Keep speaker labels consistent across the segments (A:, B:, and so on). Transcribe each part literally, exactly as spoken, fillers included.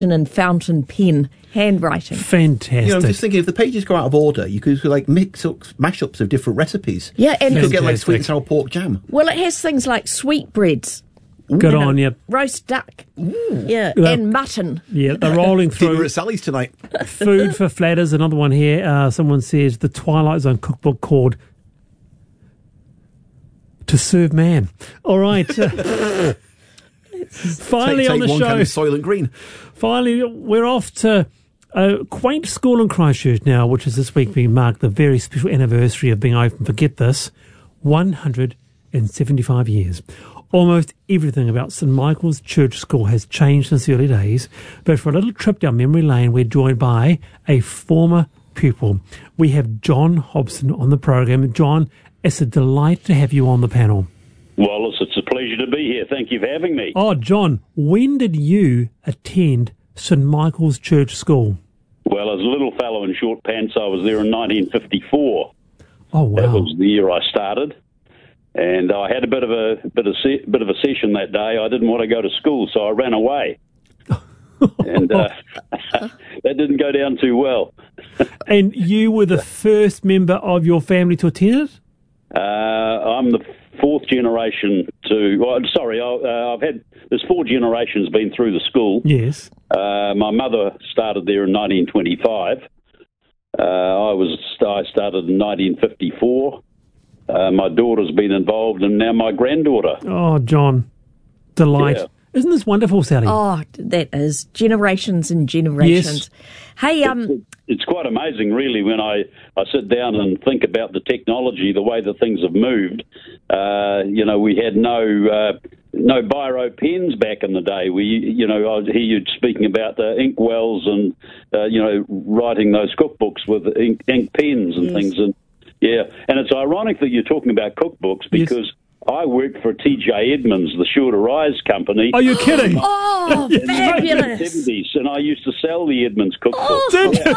A: and fountain pen handwriting.
B: Fantastic.
C: You know, I'm just thinking, if the pages go out of order, you could like mix up mashups of different recipes.
A: Yeah, and
C: you could get like
B: Fantastic.
C: sweet and sour pork jam.
A: Well, it has things like sweetbreads.
B: Good
A: you know,
B: on you.
A: Roast duck. Yeah,
B: Well,
A: and mutton.
B: Yeah, they're rolling
C: Dinner
B: through.
C: at Sally's tonight.
B: Food for Flatters. Another one here. Uh, someone says the Twilight Zone cookbook called To Serve Man. All right. Uh, finally
C: take,
B: on
C: take
B: the
C: one
B: show.
C: can of Soylent Green.
B: Finally, we're off to a quaint school in Christchurch now, which is this week being marked the very special anniversary of being open for, get this, one hundred seventy-five years. Almost everything about St Michael's Church School has changed since the early days, but for a little trip down memory lane, we're joined by a former pupil. We have John Hobson on the program. John, it's a delight to have you on the panel.
D: Well, it's a pleasure to be here. Thank you for having me.
B: Oh, John, when did you attend St Michael's Church School?
D: Well, as a little fellow in short pants, I was there in nineteen fifty-four.
B: Oh, wow.
D: That was the year I started. And I had a bit of a bit of se- bit of a session that day. I didn't want to go to school, so I ran away, and uh, that didn't go down too well.
B: And you were the first member of your family to attend it?
D: Uh, I'm the fourth generation to. Well, sorry, I, uh, I've had there's four generations been through the school.
B: Yes.
D: Uh, my mother started there in nineteen twenty-five. Uh, I was I started in nineteen fifty-four. Uh, my daughter's been involved, and now my granddaughter.
B: Oh, John, delight.
D: Yeah.
B: Isn't this wonderful, Sally?
A: Oh, that is generations and generations.
B: Yes.
A: Hey, um,
D: It's quite amazing, really, when I, I sit down and think about the technology, the way that things have moved. Uh, you know, we had no uh, no biro pens back in the day. We, you know, I hear you speaking about the ink wells and, uh, you know, writing those cookbooks with ink, ink pens and
A: Yes.
D: things. And yeah, and it's ironic that you're talking about cookbooks because
B: Yes.
D: I worked for T J Edmunds, the Shorter Rise company.
B: Are you kidding?
A: oh,
D: in the
A: fabulous.
D: seventies, and I used to sell the Edmunds cookbook.
B: Did you?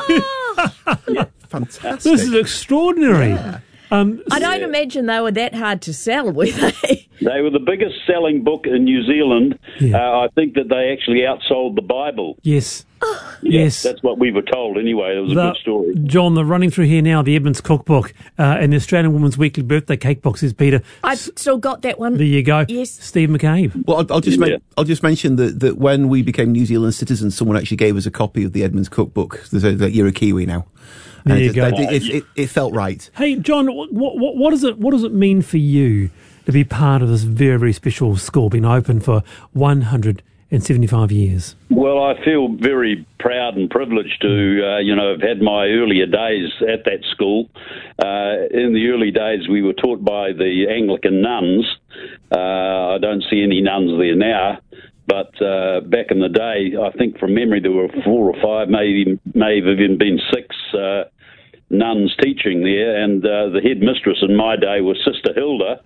A: Oh,
C: Fantastic.
B: This is extraordinary. Um,
A: I don't imagine they were that hard to sell, were they?
D: They were the biggest selling book in New Zealand.
B: Yeah.
D: Uh, I think that they actually outsold the Bible.
B: yes.
D: Yeah,
B: Yes.
D: that's what we were told anyway. It was a
B: The-
D: good story.
B: John, they're running through here now, the Edmunds Cookbook uh, and the Australian Woman's Weekly Birthday Cake Boxes, Peter.
A: I've still got that one.
B: There you go.
A: Yes.
B: Steve McCabe.
C: Well, I'll, I'll just men-
D: Yeah.
C: I'll just mention that, that when we became New Zealand citizens, someone actually gave us a copy of the Edmunds Cookbook. There's a, that you're a Kiwi now.
B: There
C: And
B: you
C: it,
B: go.
C: It, it, it, it felt right.
B: Hey, John, what, what, what, does it, what does it mean for you to be part of this very, very special school, being open for one hundred seventy-five years?
D: Well, I feel very proud and privileged to, uh, you know, have had my earlier days at that school. Uh, in the early days, we were taught by the Anglican nuns. Uh, I don't see any nuns there now. But uh, back in the day, I think from memory there were four or five, maybe may have even been six uh, nuns teaching there, and uh, the headmistress in my day was Sister Hilda.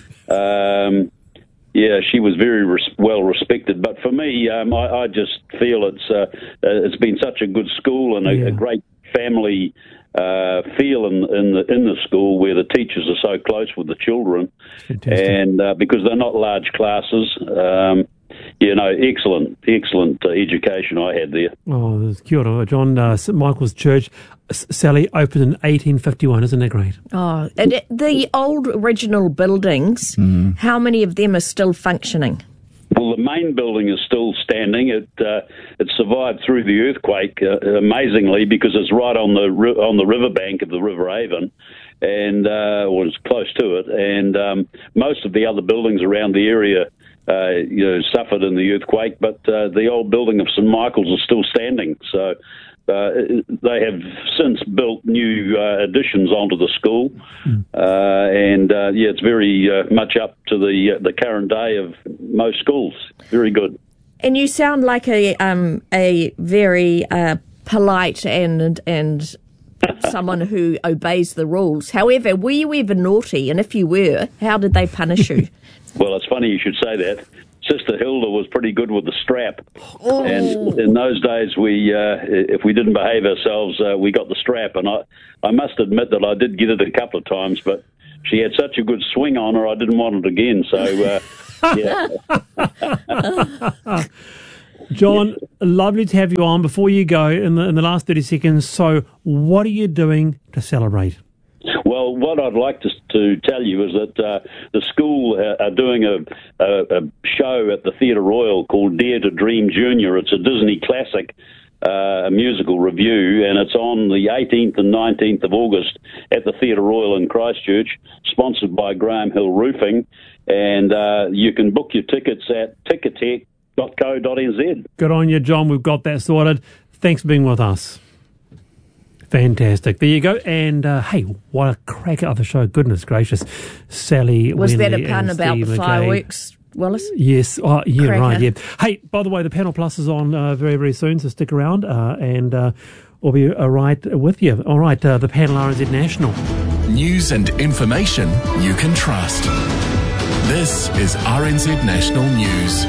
D: Um, yeah, she was very res- well respected. But for me, um, I, I just feel it's uh, uh, it's been such a good school and a,
B: Yeah.
D: a great family uh, feel in, in the in the school where the teachers are so close with the children,
B: Fantastic.
D: and uh, because they're not large classes. Um, You know, excellent, excellent uh, education I had there.
B: Oh, there's kia ora, John. Uh, St Michael's Church, S- Sally, opened in eighteen fifty-one. Isn't that great?
A: Oh, and it- the old original buildings, how many of them are still functioning?
D: Well, the main building is still standing. It uh, it survived through the earthquake uh, amazingly because it's right on the ri- on the riverbank of the River Avon, and uh, was close to it. And um, most of the other buildings around the area, uh, you know, suffered in the earthquake. But uh, the old building of St Michael's is still standing. So. Uh, they have since built new uh, additions onto the school, mm. uh, and uh, yeah, it's very uh, much up to the uh, the current day of most schools. Very good.
A: And you sound like a um, a very uh, polite and and someone who obeys the rules. However, were you ever naughty? And if you were, how did they punish you?
D: Well, it's funny you should say that. Sister Hilda was pretty good with the strap,
A: Oh.
D: and in those days, we uh, if we didn't behave ourselves, uh, we got the strap. And I, I must admit that I did get it a couple of times, but she had such a good swing on her, I didn't want it again. So, uh, yeah.
B: John, lovely to have you on. Before you go, in the in the last thirty seconds, so what are you doing to celebrate?
D: Well, what I'd like to, to tell you is that uh, the school uh, are doing a, a, a show at the Theatre Royal called Dare to Dream Junior. It's a Disney classic, uh, a musical review, and it's on the eighteenth and nineteenth of August at the Theatre Royal in Christchurch, sponsored by Graham Hill Roofing, and uh, you can book your tickets at ticketek dot co dot n z.
B: Good on you, John. We've got that sorted. Thanks for being with us. Fantastic. There you go. And, uh, hey, what a cracker of a show. Goodness gracious. Sally
A: Was
B: Winley
A: that a pun about
B: Steve
A: the
B: McKay.
A: Fireworks, Wallace?
B: Yes. Oh, yeah,
A: Cracker.
B: right, yeah. Hey, by the way, the Panel Plus is on uh, very, very soon, so stick around uh, and uh, we'll be uh, right with you. All right, uh, the Panel R N Z National.
E: News and information you can trust. This is R N Z National News.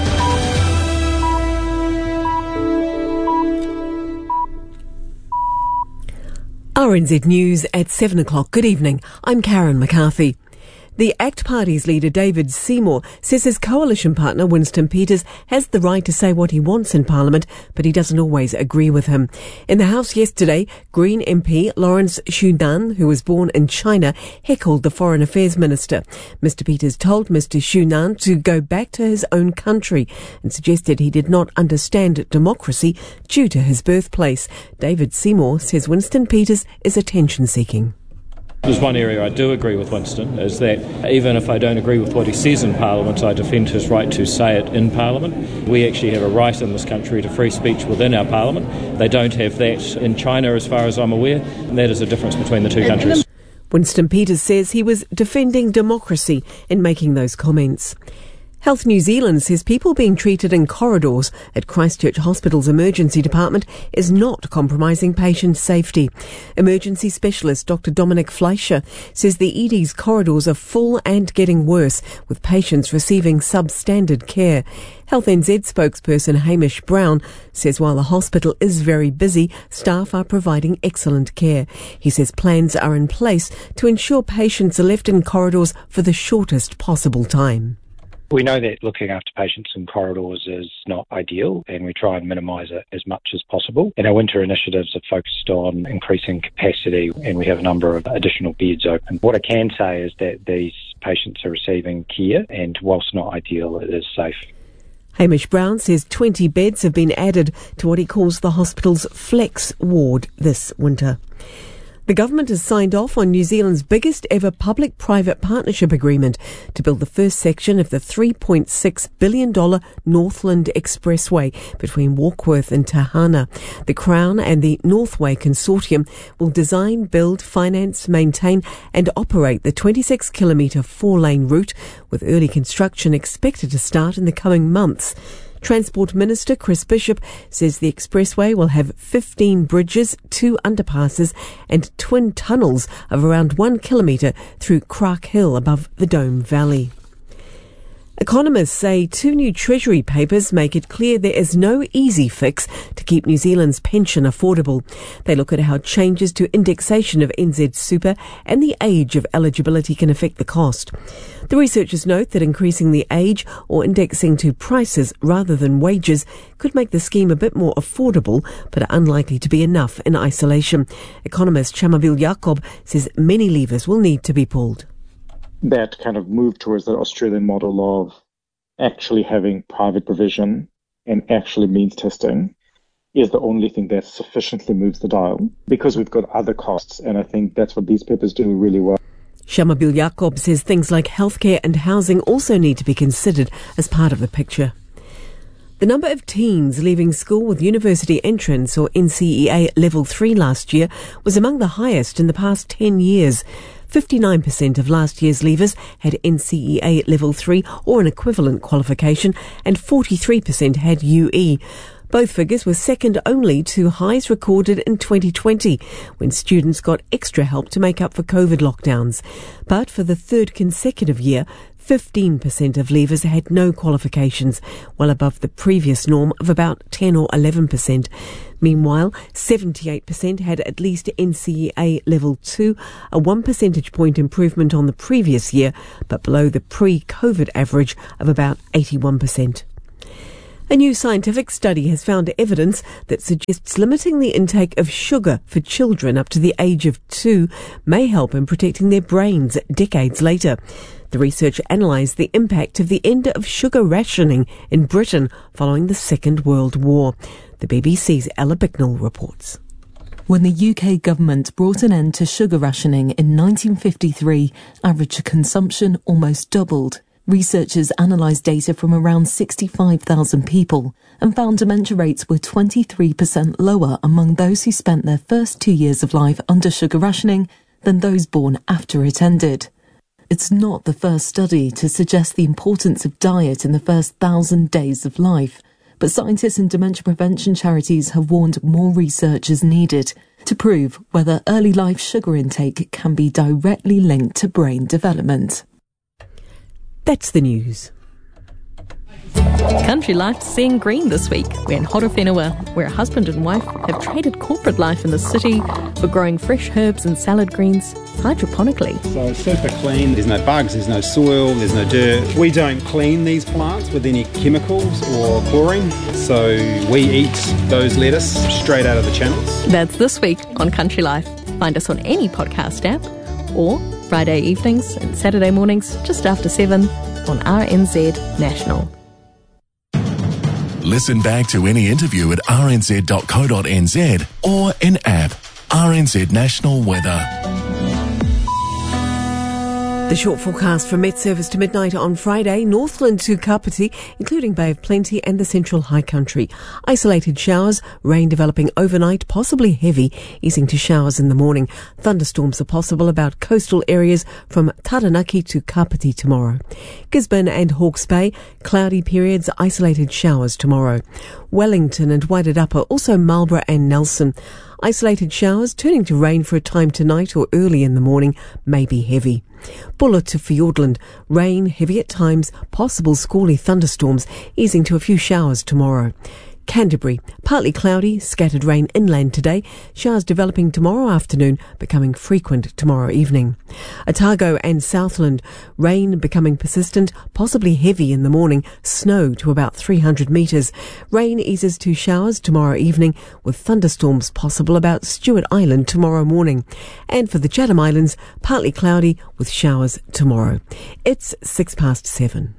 F: R N Z News at seven o'clock. Good evening. I'm Karen McCarthy. The ACT Party's leader, David Seymour, says his coalition partner, Winston Peters, has the right to say what he wants in Parliament, but he doesn't always agree with him. In the House yesterday, Green M P Lawrence Shunan, who was born in China, heckled the Foreign Affairs Minister. Mister Peters told Mister Shunan to go back to his own country and suggested he did not understand democracy due to his birthplace. David Seymour says Winston Peters is attention-seeking.
G: There's one area I do agree with Winston, is that even if I don't agree with what he says in Parliament, I defend his right to say it in Parliament. We actually have a right in this country to free speech within our Parliament. They don't have that in China, as far as I'm aware, and that is a difference between the two countries.
F: Winston Peters says he was defending democracy in making those comments. Health New Zealand says people being treated in corridors at Christchurch Hospital's emergency department is not compromising patient safety. Emergency specialist Doctor Dominic Fleischer says the E D's corridors are full and getting worse, with patients receiving substandard care. Health N Z spokesperson Hamish Brown says while the hospital is very busy, staff are providing excellent care. He says plans are in place to ensure patients are left in corridors for the shortest possible time.
H: We know that looking after patients in corridors is not ideal, and we try and minimise it as much as possible. And our winter initiatives are focused on increasing capacity, and we have a number of additional beds open. What I can say is that these patients are receiving care, and whilst not ideal, it is safe.
F: Hamish Brown says twenty beds have been added to what he calls the hospital's flex ward this winter. The government has signed off on New Zealand's biggest ever public-private partnership agreement to build the first section of the three point six billion dollars Northland Expressway between Warkworth and Tahana. The Crown and the Northway Consortium will design, build, finance, maintain and operate the twenty-six kilometre four-lane route, with early construction expected to start in the coming months. Transport Minister Chris Bishop says the expressway will have fifteen bridges, two underpasses and twin tunnels of around one kilometre through Crack Hill above the Dome Valley. Economists say two new Treasury papers make it clear there is no easy fix to keep New Zealand's pension affordable. They look at how changes to indexation of N Z Super and the age of eligibility can affect the cost. The researchers note that increasing the age or indexing to prices rather than wages could make the scheme a bit more affordable, but are unlikely to be enough in isolation. Economist Shamavil Jacob says many levers will need to be pulled.
I: That kind of move towards the Australian model of actually having private provision and actually means testing is the only thing that sufficiently moves the dial, because we've got other costs, and I think that's what these papers do really well.
F: Shamabil Jacob says things like healthcare and housing also need to be considered as part of the picture. The number of teens leaving school with university entrance or N C E A Level three last year was among the highest in the past ten years. fifty-nine percent of last year's leavers had N C E A Level three or an equivalent qualification, and forty-three percent had U E. Both figures were second only to highs recorded in twenty twenty, when students got extra help to make up for COVID lockdowns. But for the third consecutive year, fifteen percent of leavers had no qualifications, well above the previous norm of about ten or eleven percent. Meanwhile, seventy-eight percent had at least N C E A Level two, a one percentage point improvement on the previous year, but below the pre-COVID average of about eighty-one percent. A new scientific study has found evidence that suggests limiting the intake of sugar for children up to the age of two may help in protecting their brains decades later. The research analysed the impact of the end of sugar rationing in Britain following the Second World War. The B B C's Ella Bicknell reports.
J: When the U K government brought an end to sugar rationing in nineteen fifty-three, average consumption almost doubled. Researchers analysed data from around sixty-five thousand people and found dementia rates were twenty-three percent lower among those who spent their first two years of life under sugar rationing than those born after it ended. It's not the first study to suggest the importance of diet in the first thousand days of life, but scientists and dementia prevention charities have warned more research is needed to prove whether early life sugar intake can be directly linked to brain development.
F: That's the news.
K: Country Life's seeing green this week. We're in Horowhenua, where a husband and wife have traded corporate life in the city for growing fresh herbs and salad greens hydroponically.
L: So it's super clean. There's no bugs, there's no soil, there's no dirt. We don't clean these plants with any chemicals or chlorine, so we eat those lettuce straight out of the channels.
K: That's this week on Country Life. Find us on any podcast app or Friday evenings and Saturday mornings just after seven on R N Z National.
E: Listen back to any interview at r n z dot co dot n z or in app R N Z National Weather.
F: The short forecast from Met Service to midnight on Friday, Northland to Kapiti, including Bay of Plenty and the Central High Country. Isolated showers, rain developing overnight, possibly heavy, easing to showers in the morning. Thunderstorms are possible about coastal areas from Taranaki to Kapiti tomorrow. Gisborne and Hawke's Bay, cloudy periods, isolated showers tomorrow. Wellington and Wairarapa, also Marlborough and Nelson. Isolated showers turning to rain for a time tonight or early in the morning, may be heavy. Buller to Fiordland, rain, heavy at times, possible squally thunderstorms, easing to a few showers tomorrow. Canterbury, partly cloudy, scattered rain inland today, showers developing tomorrow afternoon, becoming frequent tomorrow evening. Otago and Southland, rain becoming persistent, possibly heavy in the morning, snow to about three hundred metres. Rain eases to showers tomorrow evening, with thunderstorms possible about Stewart Island tomorrow morning. And for the Chatham Islands, partly cloudy with showers tomorrow. It's six past seven.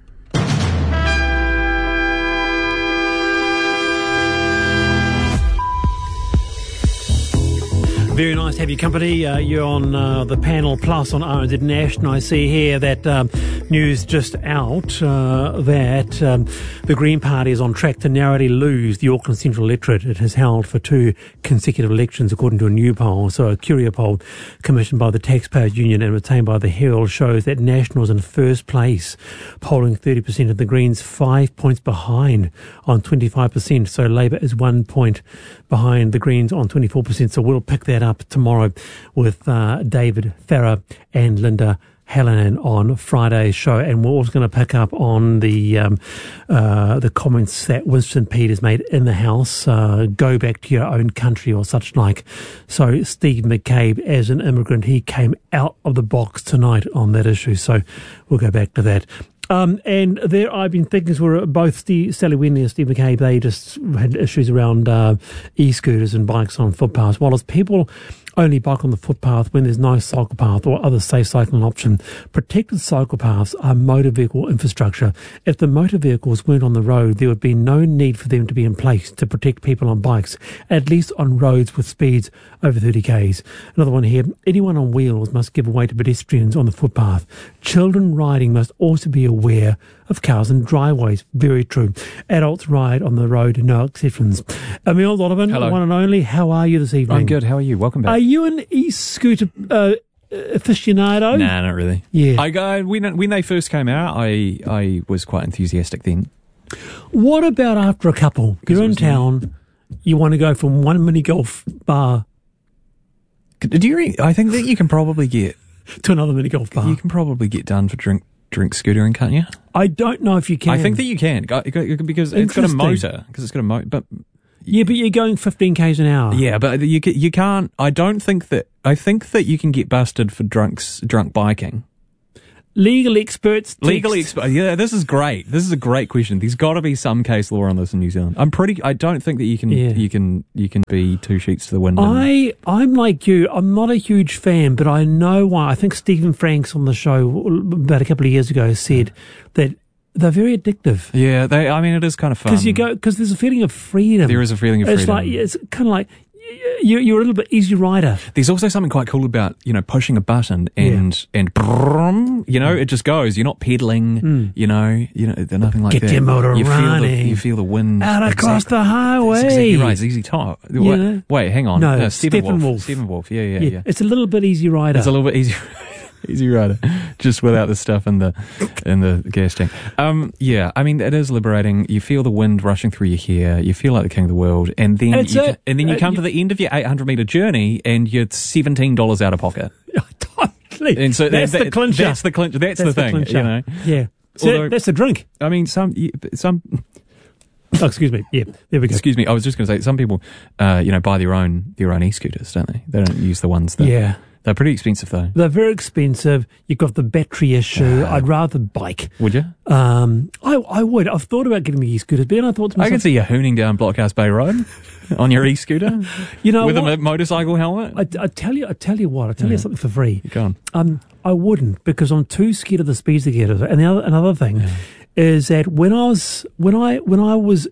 B: Very nice to have your company. Uh, you're on uh, the panel plus on R N Z National. I see here that um, news just out uh, that um, the Green Party is on track to narrowly lose the Auckland Central electorate it has held for two consecutive elections, according to a new poll. So a Curia poll commissioned by the Taxpayers Union and retained by the Herald shows that National is in first place, polling thirty percent of the Greens, five points behind on twenty-five percent. So Labour is one point behind the Greens on twenty-four percent. So we'll pick that up tomorrow with uh, David Farrer and Linda Hallinan on Friday's show, and we're also going to pick up on the um, uh, the comments that Winston Peters made in the House. Uh, go back to your own country or such like. So Steve McCabe, as an immigrant, he came out of the box tonight on that issue. So we'll go back to that. Um, and there, I've been thinking, were both Steve, Sally Wenley and Steve McCabe, they just had issues around uh, e-scooters and bikes on footpaths. While as people only bike on the footpath when there's no cycle path or other safe cycling option, protected cycle paths are motor vehicle infrastructure. If the motor vehicles weren't on the road, there would be no need for them to be in place to protect people on bikes, at least on roads with speeds over thirty kays. Another one here, anyone on wheels must give way to pedestrians on the footpath. Children riding must also be aware of cars and driveways. Very true. Adults ride on the road, no exceptions. Emil Donovan,
M: Hello.
B: One and only, how are you this evening?
M: I'm good. How are you? Welcome back.
B: Are you an e-scooter uh, aficionado?
M: Nah, not really.
B: Yeah.
M: I go when when they first came out, I I was quite enthusiastic then.
B: What about after a couple? You're in town, you want to go from one mini golf bar.
M: Do you? Re- I think that you can probably get
B: to another mini golf bar.
M: You can probably get done for drink drink scootering, can't you?
B: I don't know if you can.
M: I think that you can because it's got a motor. Because it's got a motor, but.
B: Yeah, but you're going fifteen kays an hour.
M: Yeah, but you you can't. I don't think that. I think that you can get busted for drunks drunk biking.
B: legal experts.
M: Legal
B: text.
M: expert. Yeah, this is great. This is a great question. There's got to be some case law on this in New Zealand. I'm pretty. I don't think that you can.
B: Yeah.
M: You can. You can be two sheets to the wind. and-
B: I, I'm like you. I'm not a huge fan, but I know why. I think Stephen Franks on the show about a couple of years ago said that they're very addictive.
M: Yeah, they. I mean, it is kind of fun
B: Because you go, because there's a feeling of freedom.
M: There is a feeling of
B: It's
M: freedom.
B: like it's kind of like you, you're a little bit easy rider.
M: There's also something quite cool about, you know, pushing a button and and brum, you know, it just goes. You're not pedaling.
B: Mm.
M: You know, you know, there's nothing like
B: Get
M: that.
B: your motor
M: you Feel
B: running.
M: the, you feel the wind
B: Out across
M: exactly.
B: the highway.
M: That's exactly right. It's easy talk.
B: You
M: Wait,
B: know?
M: wait, hang on.
B: No,
M: Steppenwolf.
B: Steppenwolf.
M: Steppenwolf. Yeah, yeah, yeah, yeah.
B: It's a little bit easy rider.
M: It's a little bit easier. Easy rider, just without the stuff in the in the gas tank. Um, yeah, I mean it is liberating. You feel the wind rushing through your hair. You feel like the king of the world, and then
B: It's
M: you,
B: a-
M: and then you
B: uh,
M: come
B: you-
M: to the end of your eight hundred meter journey, and you're seventeen dollars out of pocket.
B: Totally.
M: And so
B: That's
M: that,
B: the clincher.
M: That's the clincher. That's,
B: That's
M: the
B: the
M: thing.
B: clincher.
M: You know.
B: Yeah. So
M: Although-
B: that's the drink.
M: I mean, some some.
B: Oh, excuse me. Yeah, there we go.
M: Excuse me. I was just going to say, some people, uh, you know, buy their own their own e-scooters, don't they? They don't use the ones that.
B: Yeah.
M: They're pretty expensive though.
B: They're very expensive. You've got the battery issue. I'd rather bike.
M: Would you?
B: Um, I I would. I've thought about getting the e-scooters, but then I thought to
M: I
B: myself,
M: can see you hooning down Blockhouse Bay Road on your e-scooter.
B: You know
M: with
B: what?
M: a mo- motorcycle helmet.
B: I, I tell you, I tell you what. I tell
M: Yeah.
B: you something for free.
M: Go on.
B: Um, I wouldn't because I'm too scared of the speeds they get. And the other, another thing
M: Yeah.
B: is that when I was when I when I was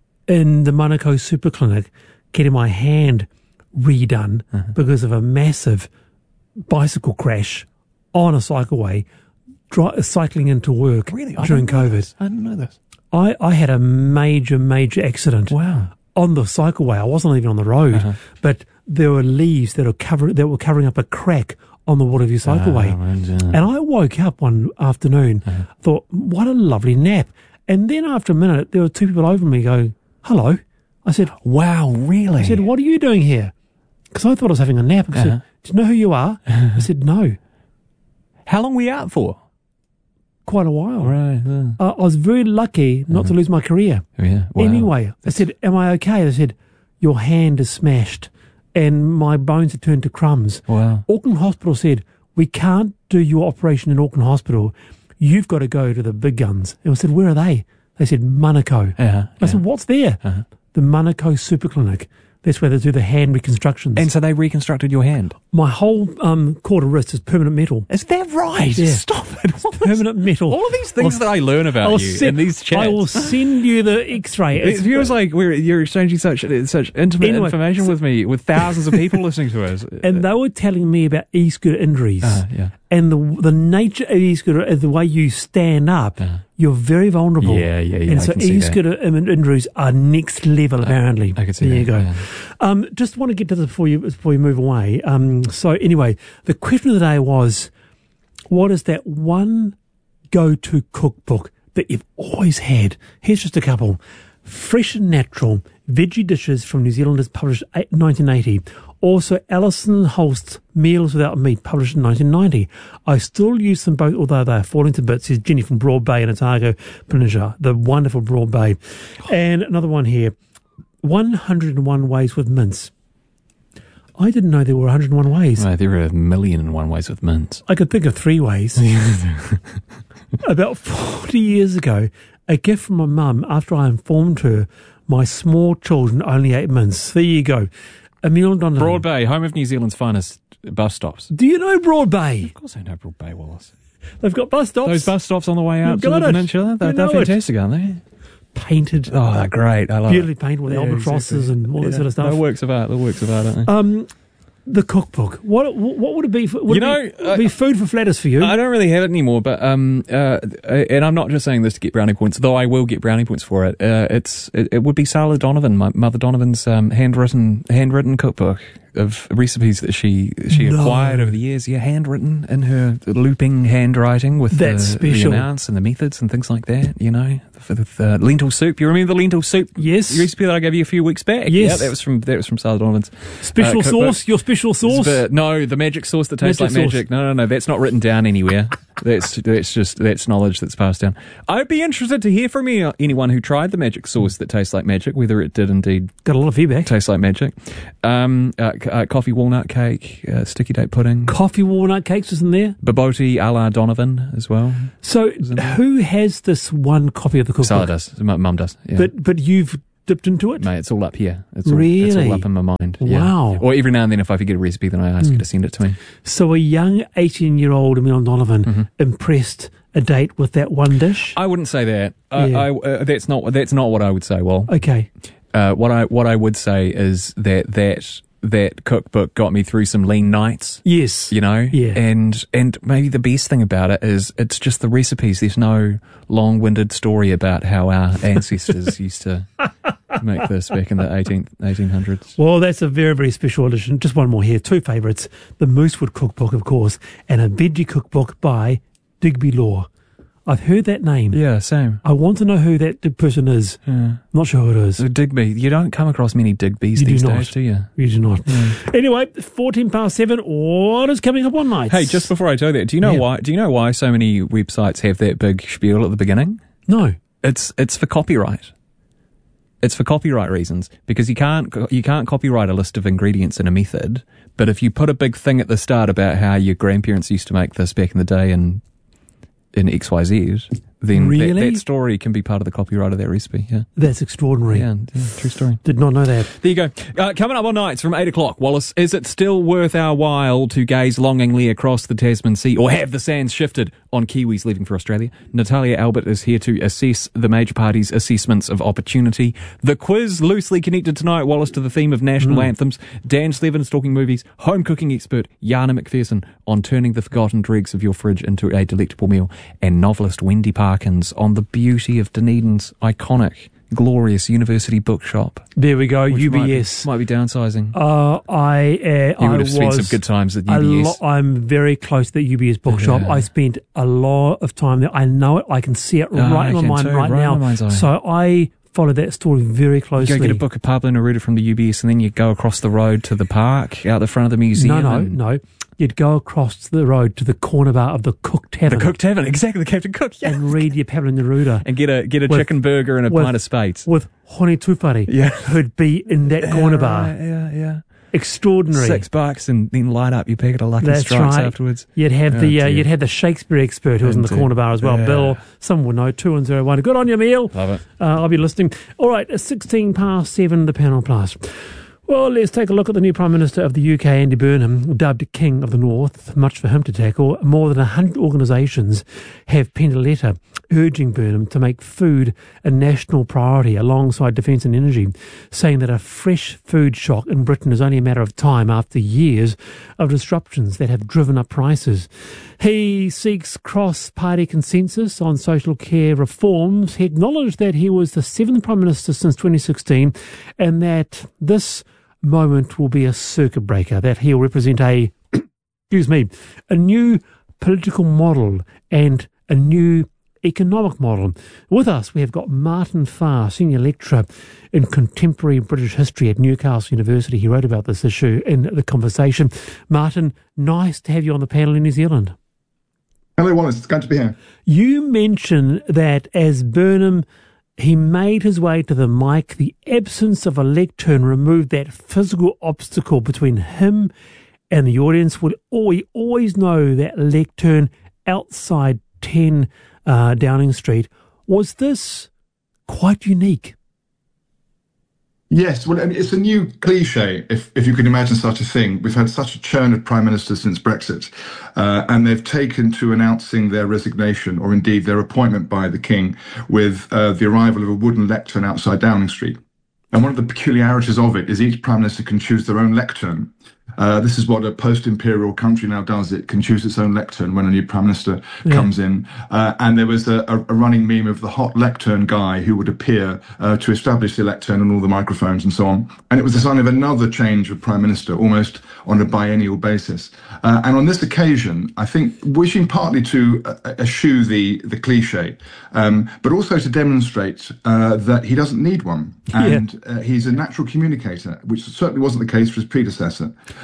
B: in the Manukau Super Clinic getting my hand redone
M: Uh-huh.
B: because of a massive bicycle crash on a cycleway, dri- cycling into work
M: Really? I
B: during
M: didn't know
B: COVID.
M: this. I didn't know this.
B: I, I had a major, major accident
M: Wow.
B: on the cycleway. I wasn't even on the road,
M: Uh-huh.
B: but there were leaves that were cover that were covering up a crack on the Waterview cycleway.
M: Ah, right, yeah.
B: And I woke up one afternoon,
M: Uh-huh.
B: thought, what a lovely nap. And then after a minute, there were two people over me go, hello. I said,
M: Wow, really?
B: I said, what are you doing here? Because I thought I was having a nap. I said,
M: Uh-huh.
B: do you know who you are? I said, no.
M: How long were you out for?
B: Quite a while.
M: Right. Yeah.
B: Uh, I was very lucky not to lose my career.
M: yeah. Wow.
B: Anyway, I said, am I okay? They said, your hand is smashed and my bones have turned to crumbs.
M: Wow.
B: Auckland Hospital said, we can't do your operation in Auckland Hospital. You've got to go to the big guns. And I said, where are they? They said, Manukau.
M: Yeah.
B: I said, what's there?
M: Uh-huh.
B: The Manukau Super Clinic. That's where they do the hand reconstructions.
M: And so they reconstructed your hand.
B: my whole um, quarter wrist is permanent metal.
M: Is that right?
B: Yeah.
M: Stop it. All this-
B: Permanent metal.
M: All of these things
B: I'll-
M: that I learn about
B: I'll
M: you
B: se-
M: in these chats.
B: I will send you the X-ray.
M: It
B: It's-
M: feels like we're you're exchanging such such intimate
B: Anyway,
M: information
B: so-
M: with me, with thousands of people listening to us.
B: and they were telling me about e-scooter injuries.
M: Uh, yeah.
B: And the the nature of e-scooter is the way you stand up.
M: Uh.
B: You're very vulnerable.
M: Yeah, yeah, yeah,
B: And
M: I
B: so
M: can see that.
B: e-scooter in- injuries are next level, apparently.
M: I can see
B: There you
M: that,
B: go.
M: yeah.
B: Um, just want to get to this before you before you move away. Um, so anyway, the question of the day was, what is that one go-to cookbook that you've always had? Here's just a couple. Fresh and Natural, Veggie Dishes from New Zealanders, published in nineteen eighty. Also, Alison Holst's Meals Without Meat, published in nineteen ninety. I still use them both, although they are falling to bits. Says Jenny from Broad Bay and Otago Peninsula, the wonderful Broad Bay. And another one here, one hundred and one Ways with Mince. I didn't know there were one hundred and one ways.
M: Right, there are a million and one ways with mince.
B: I could think of three ways. About forty years ago, a gift from my mum after I informed her my small children only ate mince. There you go. Emile Donovan.
M: Broad Bay, home of New Zealand's finest bus stops.
B: Do you know Broad Bay?
M: Of course I know Broad Bay, Wallace.
B: They've got bus stops.
M: Those bus stops on the way
B: You've
M: out to
B: got
M: the
B: it.
M: peninsula, they're,
B: You
M: they're
B: know it.
M: fantastic, aren't they?
B: Painted.
M: Oh, they're great. I love
B: Beautifully
M: it.
B: painted with
M: Yeah,
B: albatrosses
M: exactly.
B: and all that
M: Yeah,
B: sort of stuff.
M: They're works of art. They're works of art, aren't they?
B: Um, the cookbook. What what would it be? For, would
M: You
B: it
M: know,
B: be, would it be food for flatters for you?
M: I don't really have it anymore, but um, uh, and I'm not just saying this to get brownie points, though I will get brownie points for it. Uh, it's it, it would be Sala Donovan, my mother Donovan's um, handwritten handwritten cookbook of recipes that she she
B: No.
M: acquired over the years. Yeah, handwritten in her looping handwriting with
B: That's
M: the, the
B: special.
M: amounts and the methods and things like that. You know, for the, the lentil soup. You remember the lentil soup?
B: Yes.
M: Recipe that I gave you a few weeks back.
B: Yes.
M: Yeah, that was from that was from Sala Donovan's
B: Special
M: uh, cookbook.
B: sauce? Your special sauce?
M: But no, the magic sauce that tastes
B: Magic
M: like
B: sauce.
M: magic. No, no, no, that's not written down anywhere. That's that's just that's knowledge that's passed down. I'd be interested to hear from you, anyone who tried the magic sauce that tastes like magic, whether it did indeed
B: got a lot of feedback.
M: Taste like magic. Um, uh, uh, coffee walnut cake, uh, sticky date pudding,
B: coffee walnut cakes isn't there?
M: Baboti a la Donovan as well.
B: So who has this one copy of the cookbook?
M: Sala does. My mum does. Yeah.
B: But but you've dipped into it?
M: Mate, it's all up here. It's all,
B: really?
M: It's all up in my mind. Yeah.
B: Wow.
M: Or every now and then if I forget a recipe, then I ask mm. you to send it to me.
B: So a young eighteen-year-old Emil Donovan mm-hmm. impressed a date with that one dish?
M: I wouldn't say that. Yeah. I, I, uh, that's not that's not what I would say, Well,
B: Okay.
M: Uh, what I what I would say is that that that cookbook got me through some lean nights.
B: Yes.
M: You know?
B: Yeah.
M: And and maybe the best thing about it is it's just the recipes. There's no long-winded story about how our ancestors used to make this back in the eighteenth, eighteen hundreds.
B: Well, that's a very, very special edition. Just one more here. Two favourites. The Moosewood Cookbook, of course, and a veggie cookbook by Digby Law. I've heard that name.
M: Yeah, same.
B: I want to know who that person is.
M: Yeah.
B: Not sure who it is.
M: Digby. You don't come across many Digbys
B: you
M: these
B: do not.
M: days, do you?
B: You do not.
M: Yeah.
B: Anyway, fourteen past seven. What is coming up on nights?
M: Hey, just before I tell you that, do you know yeah. why? Do you know why so many websites have that big spiel at the beginning?
B: No.
M: It's it's for copyright. It's for copyright reasons because you can't you can't copyright a list of ingredients in a method. But if you put a big thing at the start about how your grandparents used to make this back in the day and in X Y Z, then
B: really?
M: that, that story can be part of the copyright of that recipe. Yeah,
B: that's extraordinary.
M: Yeah, yeah true story.
B: Did not know that.
M: There you go. Uh, coming up on nights from eight o'clock, Wallace, is it still worth our while to gaze longingly across the Tasman Sea, or have the sands shifted on Kiwis leaving for Australia? Natalia Albert is here to assess the major parties' assessments of opportunity. The quiz loosely connected tonight, Wallace, to the theme of national mm. anthems. Dan Slevin talking movies. Home cooking expert Jana McPherson on turning the forgotten dregs of your fridge into a delectable meal. And novelist Wendy Parkins on the beauty of Dunedin's iconic, glorious university bookshop.
B: There we go, U B S.
M: Might be, might be downsizing.
B: Uh, I uh,
M: You would
B: I
M: have spent some good times at U B S.
B: Lo- I'm very close to the U B S bookshop. Yeah. I spent a lot of time there. I know it. I can see it oh, right in my mind too, right, right now. So I follow that story very closely.
M: You go get a book of Pablo Neruda from the U B S and then you go across the road to the park, out the front of the museum.
B: No, no, no. You'd go across the road to the corner bar of the Cook Tavern.
M: The Cook Tavern, exactly, the Captain Cook, yeah.
B: And read your Pablo Neruda.
M: And get a get a
B: with,
M: chicken burger and a
B: with,
M: pint of Spates.
B: With Hone Tufari,
M: yeah.
B: who'd be in that corner
M: yeah,
B: bar.
M: Right, yeah, yeah.
B: Extraordinary.
M: Six bucks and then light up your packet of Lucky
B: That's
M: Strikes
B: right.
M: afterwards.
B: You'd have
M: oh,
B: the uh, you'd have the Shakespeare expert who was in the corner bar as well.
M: Yeah.
B: Bill, someone would know, two and zero one. Good on you, Emil.
M: Love it.
B: Uh, I'll be listening. All right, sixteen past seven, the panel plus. Well, let's take a look at the new Prime Minister of the U K, Andy Burnham, dubbed King of the North. Much for him to tackle. More than one hundred organisations have penned a letter urging Burnham to make food a national priority alongside defence and energy, saying that a fresh food shock in Britain is only a matter of time after years of disruptions that have driven up prices. He seeks cross-party consensus on social care reforms. He acknowledged that he was the seventh Prime Minister since twenty sixteen and that this moment will be a circuit breaker, that he'll represent a, excuse me, a new political model and a new economic model. With us, we have got Martin Farr, Senior Lecturer in Contemporary British History at Newcastle University. He wrote about this issue in The Conversation. Martin, nice to have you on the panel in New Zealand.
N: Hello, Wallace. It's great to be here.
B: You mentioned that as Burnham he made his way to the mic, the absence of a lectern removed that physical obstacle between him and the audience. Would we always know that lectern outside ten uh, Downing Street? Was this quite unique?
N: Yes, well, it's a new cliche, if if you can imagine such a thing. We've had such a churn of prime ministers since Brexit, uh, and they've taken to announcing their resignation, or indeed their appointment by the King, with uh, the arrival of a wooden lectern outside Downing Street. And one of the peculiarities of it is each prime minister can choose their own lectern. Uh, this is what a post-imperial country now does. It can choose its own lectern when a new prime minister yeah. comes in. Uh, and there was a, a running meme of the hot lectern guy who would appear uh, to establish the lectern and all the microphones and so on. And it was a sign of another change of prime minister, almost on a biennial basis. Uh, and on this occasion, I think wishing partly to uh, eschew the, the cliche, um, but also to demonstrate uh, that he doesn't need one. And yeah. uh, he's a natural communicator, which certainly wasn't the case for his predecessor.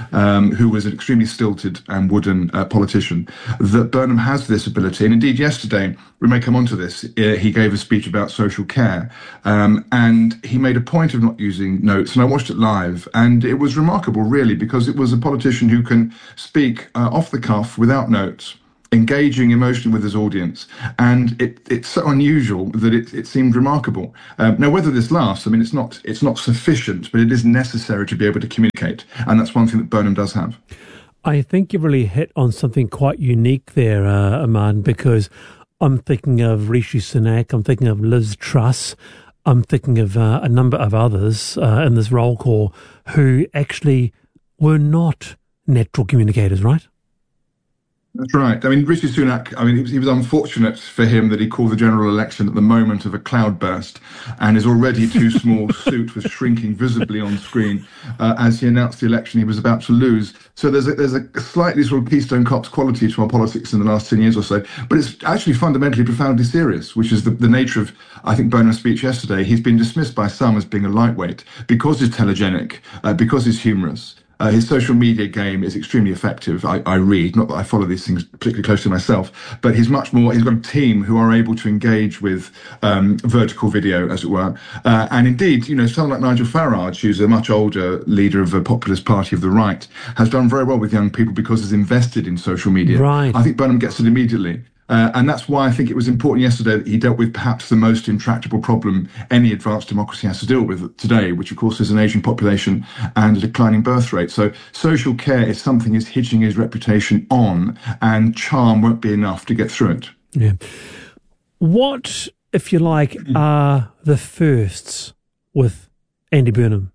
N: um, who was an extremely stilted and wooden uh, politician, that Burnham has this ability. And indeed, yesterday, we may come on to this, uh, he gave a speech about social care, um, and he made a point of not using notes, and I watched it live, and it was remarkable, really, because it was a politician who can speak uh, off the cuff without notes, engaging emotionally with his audience, and it, it's so unusual that it, it seemed remarkable. Um, now, whether this lasts, I mean, it's not it's not sufficient, but it is necessary to be able to communicate, and that's one thing that Burnham does have.
B: I think you really hit on something quite unique there, uh, Aman, because I'm thinking of Rishi Sunak, I'm thinking of Liz Truss, I'm thinking of uh, a number of others uh, in this roll call who actually were not natural communicators, right?
N: That's right. I mean, Rishi Sunak, I mean, it was, it was unfortunate for him that he called the general election at the moment of a cloudburst, and his already too small suit was shrinking visibly on screen uh, as he announced the election he was about to lose. So there's a, there's a slightly sort of Keystone Cops quality to our politics in the last ten years or so, but it's actually fundamentally profoundly serious, which is the, the nature of, I think, Burnham's speech yesterday. He's been dismissed by some as being a lightweight because he's telegenic, uh, because he's humorous. Uh, his social media game is extremely effective. I, I read, not that I follow these things particularly closely myself, but he's much more, he's got a team who are able to engage with um, vertical video, as it were. Uh, and indeed, you know, someone like Nigel Farage, who's a much older leader of a populist party of the right, has done very well with young people because he's invested in social media.
B: Right.
N: I think Burnham gets it immediately. Uh, and that's why I think it was important yesterday that he dealt with perhaps the most intractable problem any advanced democracy has to deal with today, which of course is an aging population and a declining birth rate. So social care is something he's hitching his reputation on, and charm won't be enough to get through it.
B: Yeah. What, if you like, are the firsts with Andy Burnham?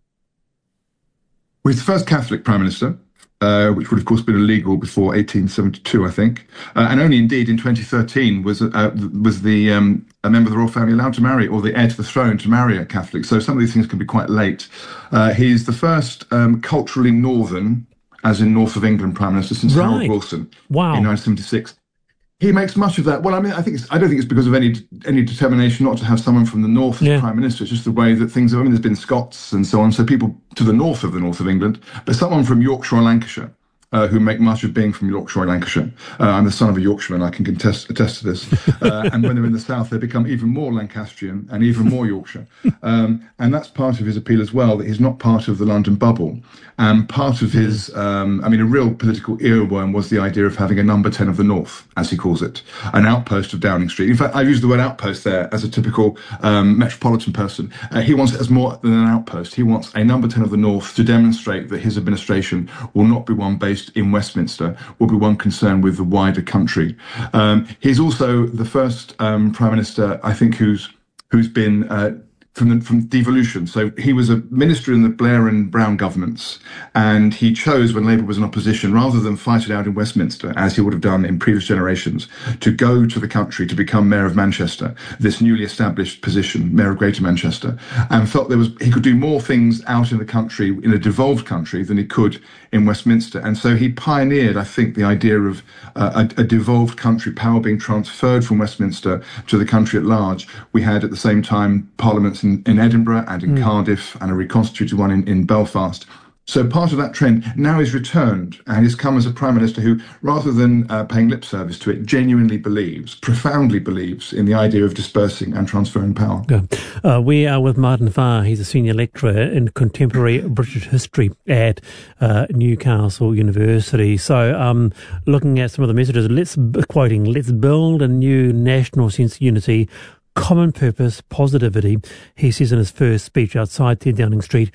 N: Well, he's the first Catholic Prime Minister. Uh, which would, of course, been illegal before eighteen seventy-two, I think, uh, and only indeed in twenty thirteen was uh, was the um, a member of the royal family allowed to marry, or the heir to the throne to marry a Catholic. So some of these things can be quite late. Uh, he's the first um, culturally northern, as in north of England, Prime Minister since
B: right.
N: Harold Wilson
B: wow.
N: in nineteen seventy-six. He makes much of that. Well, I mean, I think it's, I don't think it's because of any any determination not to have someone from the north as
B: yeah.
N: Prime Minister. It's just the way that things are. I mean, there's been Scots and so on, so people to the north of the north of England, but someone from Yorkshire or Lancashire. Uh, who make much of being from Yorkshire and Lancashire. Uh, I'm the son of a Yorkshireman, I can contest, attest to this. Uh, and when they're in the south, they become even more Lancastrian and even more Yorkshire. Um, and that's part of his appeal as well, that he's not part of the London bubble. And part of his, um, I mean, a real political earworm was the idea of having a number ten of the north, as he calls it, an outpost of Downing Street. In fact, I've used the word outpost there as a typical um, metropolitan person. Uh, he wants it as more than an outpost. He wants a number ten of the north to demonstrate that his administration will not be one based in Westminster, will be one concerned with the wider country. Um, he's also the first um, Prime Minister, I think, who's who's been uh, from the, from devolution. So he was a minister in the Blair and Brown governments, and he chose, when Labour was in opposition, rather than fight it out in Westminster, as he would have done in previous generations, to go to the country to become Mayor of Manchester, this newly established position, Mayor of Greater Manchester, and felt there was he could do more things out in the country, in a devolved country, than he could in Westminster. And so he pioneered, I think, the idea of uh, a, a devolved country, power being transferred from Westminster to the country at large. We had at the same time parliaments in, in Edinburgh and in mm. Cardiff, and a reconstituted one in, in Belfast. So part of that trend now is returned, and he's come as a Prime Minister who, rather than uh, paying lip service to it, genuinely believes, profoundly believes, in the idea of dispersing and transferring power.
B: Yeah. Uh, we are with Martin Farr. He's a senior lecturer in contemporary British history at uh, Newcastle University. So um, looking at some of the messages, let's quoting, let's build a new national sense of unity, common purpose, positivity, he says in his first speech outside ten Downing Street.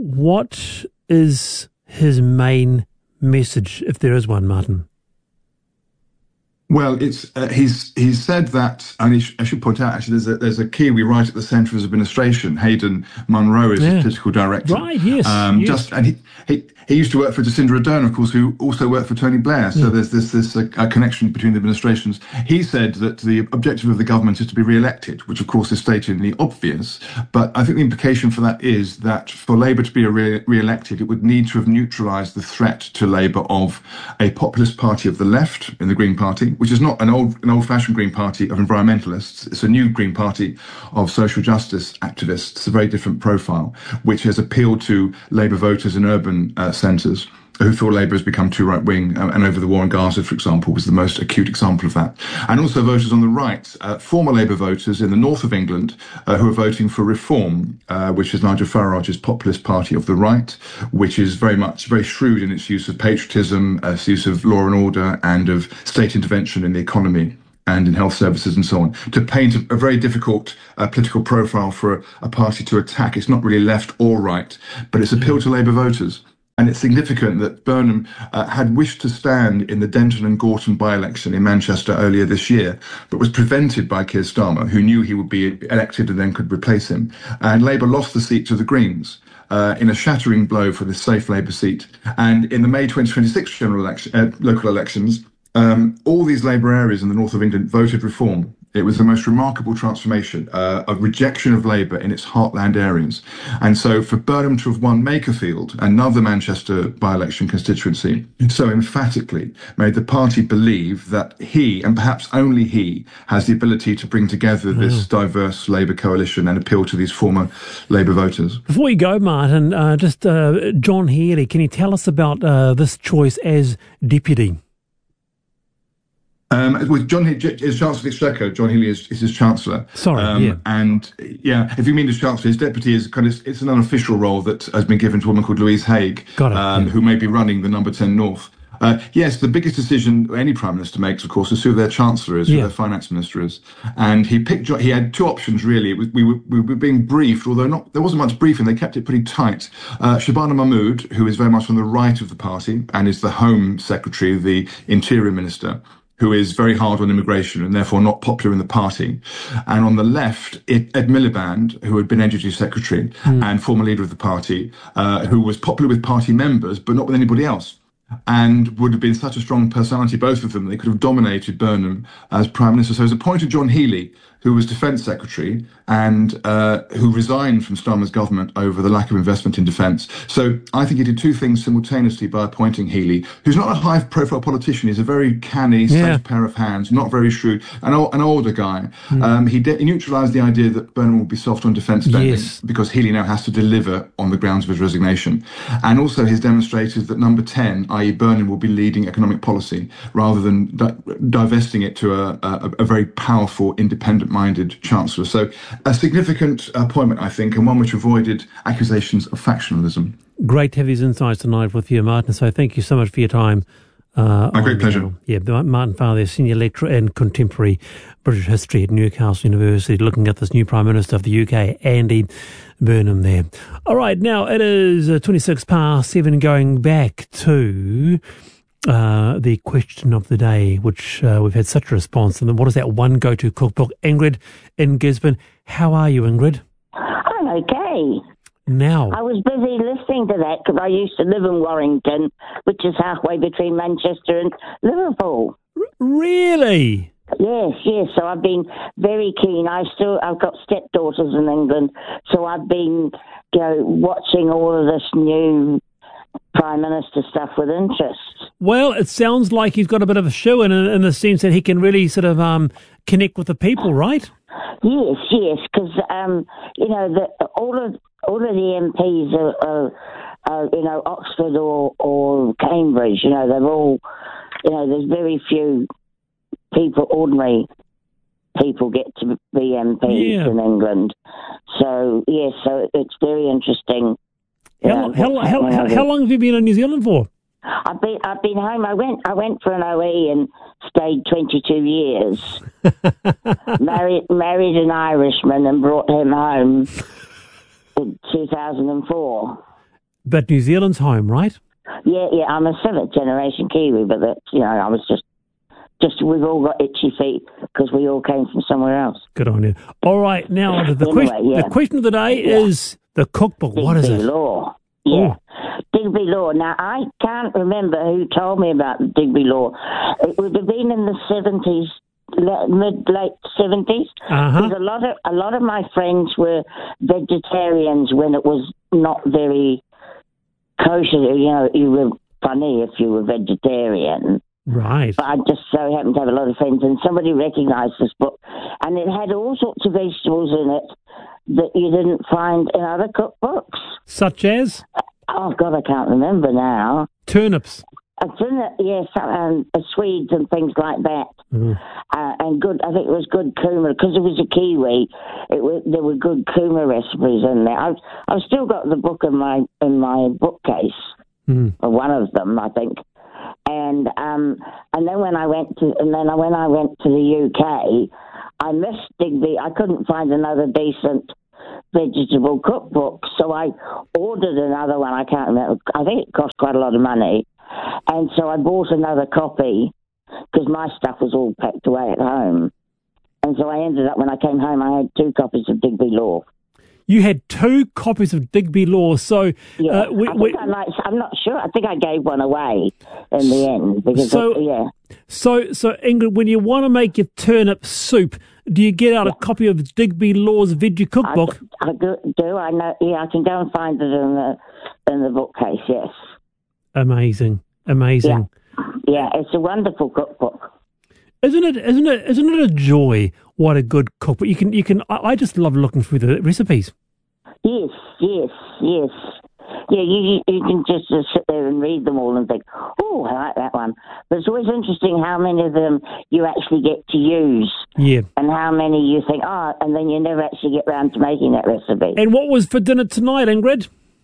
B: What is his main message, if there is one, Martin?
N: Well, it's uh, he's he's said that, and he sh- I should point out, actually, there's a, there's a Kiwi right at the centre of his administration. Hayden Munro is yeah. his political director.
B: Right, yes.
N: Um,
B: yes.
N: Just, and he, he he used to work for Jacinda Ardern, of course, who also worked for Tony Blair. So yeah. there's this this uh, a connection between the administrations. He said that the objective of the government is to be re-elected, which of course is stated in the obvious. But I think the implication for that is that for Labour to be re- re-elected, it would need to have neutralised the threat to Labour of a populist party of the left in the Green Party, which is not an old an old-fashioned Green Party of environmentalists. It's a new Green Party of social justice activists, a very different profile, which has appealed to Labour voters in urban uh, centres. who thought Labour has become too right-wing, um, and over the war in Gaza, for example, was the most acute example of that. And also voters on the right, uh, former Labour voters in the north of England uh, who are voting for Reform, uh, which is Nigel Farage's populist party of the right, which is very much, very shrewd in its use of patriotism, uh, its use of law and order, and of state intervention in the economy and in health services and so on, to paint a, a very difficult uh, political profile for a, a party to attack. It's not really left or right, but it's appealed to Labour voters. And it's significant that Burnham uh, had wished to stand in the Denton and Gorton by-election in Manchester earlier this year, but was prevented by Keir Starmer, who knew he would be elected and then could replace him. And Labour lost the seat to the Greens uh, in a shattering blow for the safe Labour seat. And in the May twenty twenty-six general election, uh, local elections, um, all these Labour areas in the north of England voted Reform. It was the most remarkable transformation, uh, a rejection of Labour in its heartland areas. And so for Burnham to have won Makerfield, another Manchester by-election constituency, so emphatically made the party believe that he, and perhaps only he, has the ability to bring together this mm. diverse Labour coalition and appeal to these former Labour voters.
B: Before you go, Martin, uh, just uh, John Healey, can you tell us about uh, this choice as deputy?
N: Um, with John Healey, as Chancellor of the Exchequer, John Healey is, is his Chancellor.
B: Sorry,
N: um,
B: yeah.
N: And, yeah, if you mean his Chancellor, his deputy is kind of, it's an unofficial role that has been given to a woman called Louise Haigh,
B: Got it,
N: um,
B: yeah.
N: who may be running the Number ten North. Uh, yes, the biggest decision any Prime Minister makes, of course, is who their Chancellor is,
B: yeah.
N: who their Finance Minister is. And he picked, he had two options, really. It was, we, were, we were being briefed, although not, there wasn't much briefing, they kept it pretty tight. Uh, Shabana Mahmood, who is very much on the right of the party and is the Home Secretary, the Interior Minister, who is very hard on immigration and therefore not popular in the party. And on the left, Ed Miliband, who had been Energy Secretary mm. and former leader of the party, uh, who was popular with party members, but not with anybody else. And would have been such a strong personality, both of them, they could have dominated Burnham as Prime Minister. So it was appointed John Healey, who was Defence Secretary and uh, who resigned from Starmer's government over the lack of investment in defence. So I think he did two things simultaneously by appointing Healey, who's not a high-profile politician. He's a very canny,
B: yeah.
N: safe pair of hands, not very shrewd, an, o- an older guy. Mm. Um, he, de- he neutralised the idea that Burnham would be soft on defence spending
B: yes.
N: because Healey now has to deliver on the grounds of his resignation. And also he's demonstrated that Number ten, that is. Burnham, will be leading economic policy rather than di- divesting it to a, a, a very powerful, independent-minded Chancellor. So a significant appointment, I think, and one which avoided accusations of factionalism.
B: Great to have these insights tonight with you, Martin. So thank you so much for your time. Uh,
N: My great pleasure.
B: Uh, yeah, Martin Farr, Senior Lecturer in Contemporary British History at Newcastle University, looking at this new Prime Minister of the U K, Andy Burnham there. All right, now it is uh, twenty-six past seven, going back to uh, the question of the day, which uh, we've had such a response. And what is that one go-to cookbook? Ingrid in Gisborne. How are you, Ingrid?
O: I'm okay.
B: Now,
O: I was busy listening to that because I used to live in Warrington, which is halfway between Manchester and Liverpool.
B: R- really?
O: Yes, yes. So I've been very keen. I still, I've got stepdaughters in England, so I've been, you know, watching all of this new Prime Minister stuff with interest.
B: Well, it sounds like he's got a bit of a shoe in, in the sense that he can really sort of um, connect with the people, right?
O: Yes, yes, because um, you know the, all of all of the M Ps are, are, are you know Oxford or or Cambridge. You know they're all, you know, there's very few people, ordinary people, get to be M Ps
B: yeah.
O: in England. So yes, so it's very interesting.
B: How,
O: know,
B: how, how, how, how long have you been in New Zealand for?
O: I've been I've been home. I went I went for an O E and stayed twenty-two years. married married an Irishman and brought him home in two thousand four.
B: But New Zealand's home, right?
O: Yeah, yeah. I'm a seventh generation Kiwi, but that, you know, I was just just we've all got itchy feet because we all came from somewhere else.
B: Good on you. All right, now the, the,
O: anyway,
B: question,
O: yeah.
B: the question of the day
O: yeah.
B: is the cookbook.
O: Digby
B: what is it?
O: Law. Yeah, oh. Digby Law. Now, I can't remember who told me about Digby Law. It would have been in the seventies, mid late seventies.
B: Uh-huh.
O: Because a lot of a lot of my friends were vegetarians when it was not very kosher. You know, you were funny if you were vegetarian.
B: Right.
O: But I just so happened to have a lot of friends, and somebody recognised this book, and it had all sorts of vegetables in it that you didn't find in other cookbooks.
B: Such as?
O: Oh, God, I can't remember now.
B: Turnips.
O: A turnip, yes, um, Swedes and things like that.
B: Mm.
O: Uh, and good, I think it was good kuma, because it was a Kiwi, it was, there were good kuma recipes in there. I've, I've still got the book in my in my bookcase,
B: mm.
O: or one of them, I think. And um, and then when I went to and then when I went to the U K, I missed Digby. I couldn't find another decent vegetable cookbook, so I ordered another one. I can't remember. I think it cost quite a lot of money, and so I bought another copy because my stuff was all packed away at home. And so I ended up, when I came home, I had two copies of Digby Law.
B: You had two copies of Digby Law, so...
O: Yeah,
B: uh, we,
O: I think
B: we,
O: I might, I'm not sure. I think I gave one away in the end. Because
B: so,
O: of, yeah.
B: So, so, Ingrid, when you want to make your turnip soup, do you get out yeah. a copy of Digby Law's Veggie Cookbook?
O: I, I do, do. I know. Yeah, I can go and find it in the, in the bookcase, yes.
B: Amazing. Amazing.
O: Yeah. yeah, it's a wonderful cookbook.
B: Isn't it? Isn't it? Isn't it a joy? What a good cookbook! You can, you can. I, I just love looking through the recipes.
O: Yes, yes, yes. Yeah, you you can just uh, sit there and read them all and think, oh, I like that one. But it's always interesting how many of them you actually get to use.
B: Yeah.
O: And how many you think, oh, and then you never actually get round to making that recipe.
B: And what was for dinner tonight, Ingrid?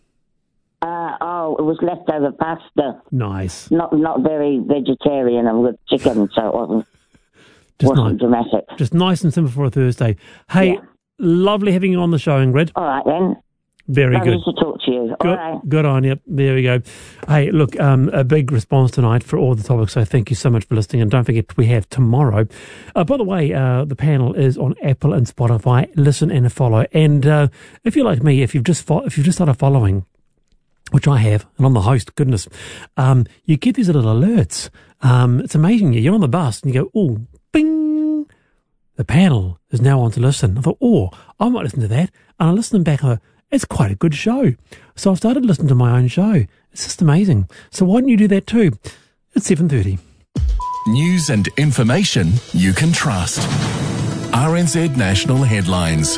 O: Uh, oh, it was leftover pasta.
B: Nice.
O: Not not very vegetarian and with chicken, so it wasn't.
B: Just
O: Wasn't
B: nice.
O: dramatic.
B: Just nice and simple for a Thursday. Hey,
O: yeah.
B: Lovely having you on the show, Ingrid.
O: All right, then.
B: Very
O: Lovely
B: good.
O: to talk to you.
B: Good,
O: all right.
B: Good on you. There we go. Hey, look, um, a big response tonight for all the topics, so thank you so much for listening. And don't forget, we have tomorrow. Uh, by the way, uh, the panel is on Apple and Spotify. Listen and follow. And uh, if you're like me, if you've just fo- if you've just started following, which I have, and I'm the host, goodness, um, you get these little alerts. Um, it's amazing. You're on the bus and you go, oh, bing, the panel is now on to listen. I thought, oh, I might listen to that. And I listened back and I thought, it's quite a good show. So I've started listening to my own show. It's just amazing. So why don't you do that too? It's seven thirty.
E: News and information you can trust. R N Z National Headlines.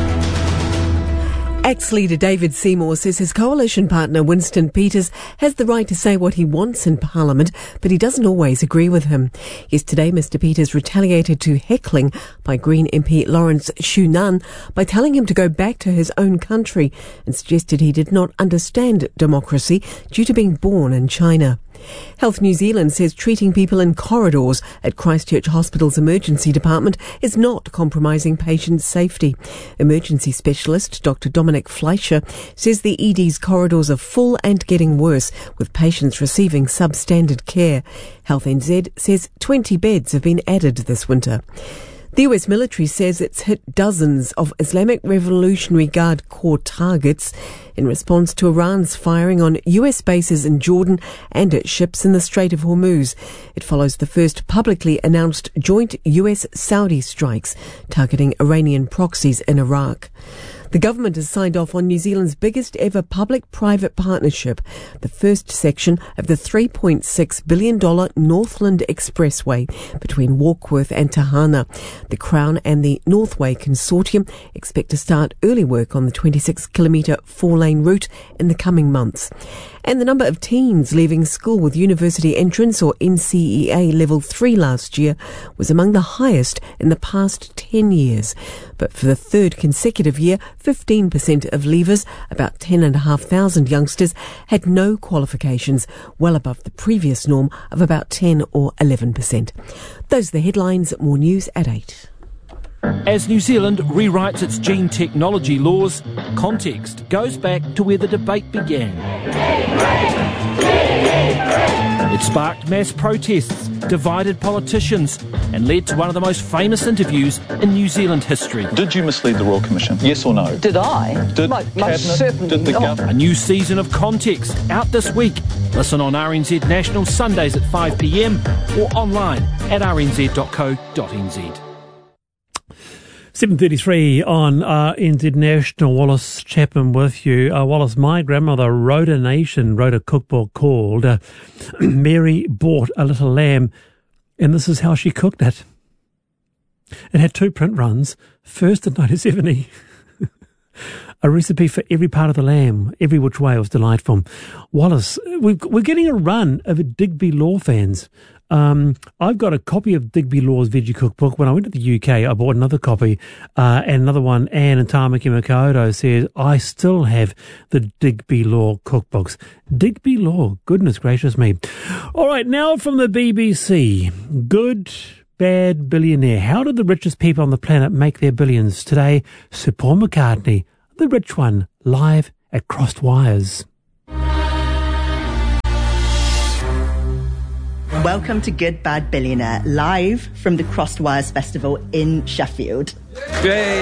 F: Ex-leader David Seymour says his coalition partner Winston Peters has the right to say what he wants in Parliament, but he doesn't always agree with him. Yesterday, Mr Peters retaliated to heckling by Green M P Lawrence Shunan by telling him to go back to his own country and suggested he did not understand democracy due to being born in China. Health New Zealand says treating people in corridors at Christchurch Hospital's emergency department is not compromising patient safety. Emergency specialist Doctor Dominic Fleischer says the E D's corridors are full and getting worse, with patients receiving substandard care. Health N Z says twenty beds have been added this winter. The U S military says it's hit dozens of Islamic Revolutionary Guard Corps targets in response to Iran's firing on U S bases in Jordan and at ships in the Strait of Hormuz. It follows the first publicly announced joint U S-Saudi strikes targeting Iranian proxies in Iraq. The government has signed off on New Zealand's biggest ever public-private partnership, the first section of the three point six billion dollars Northland Expressway between Warkworth and Tahana. The Crown and the Northway Consortium expect to start early work on the twenty-six kilometre four-lane route in the coming months. And the number of teens leaving school with university entrance or N C E A level three last year was among the highest in the past ten years. But for the third consecutive year, fifteen percent of leavers, about ten thousand five hundred youngsters, had no qualifications, well above the previous norm of about ten or eleven percent. Those are the headlines. More news at eight.
P: As New Zealand rewrites its gene technology laws, context goes back to where the debate began. It sparked mass protests, divided politicians, and led to one of the most famous interviews in New Zealand history.
Q: Did you mislead the Royal Commission? Yes or no?
R: Did I?
Q: Did
R: most,
Q: Cabinet,
R: most certainly
Q: did the
R: not.
Q: government?
P: A new season of Context out this week. Listen on R N Z National Sundays at five p m or online at r n z dot co dot n z.
B: seven thirty-three on uh, N Z National. Wallace Chapman with you. Uh, Wallace, my grandmother wrote a nation, wrote a cookbook called uh, Mary Bought a Little Lamb, and this is how she cooked it. It had two print runs, first in nineteen seventy. A recipe for every part of the lamb, every which way. It was delightful. Wallace, we've, we're getting a run of Digby Law fans. Um, I've got a copy of Digby Law's Veggie Cookbook. When I went to the U K, I bought another copy, uh, and another one. Anne and Tamaki Makoto says, I still have the Digby Law cookbooks. Digby Law, goodness gracious me. All right, now from the B B C. Good, bad billionaire. How did the richest people on the planet make their billions? Today, Sir Paul McCartney, the rich one, live at Crossed Wires.
R: Welcome to Good Bad Billionaire, live from the Crossed Wires Festival in Sheffield.
S: Yay!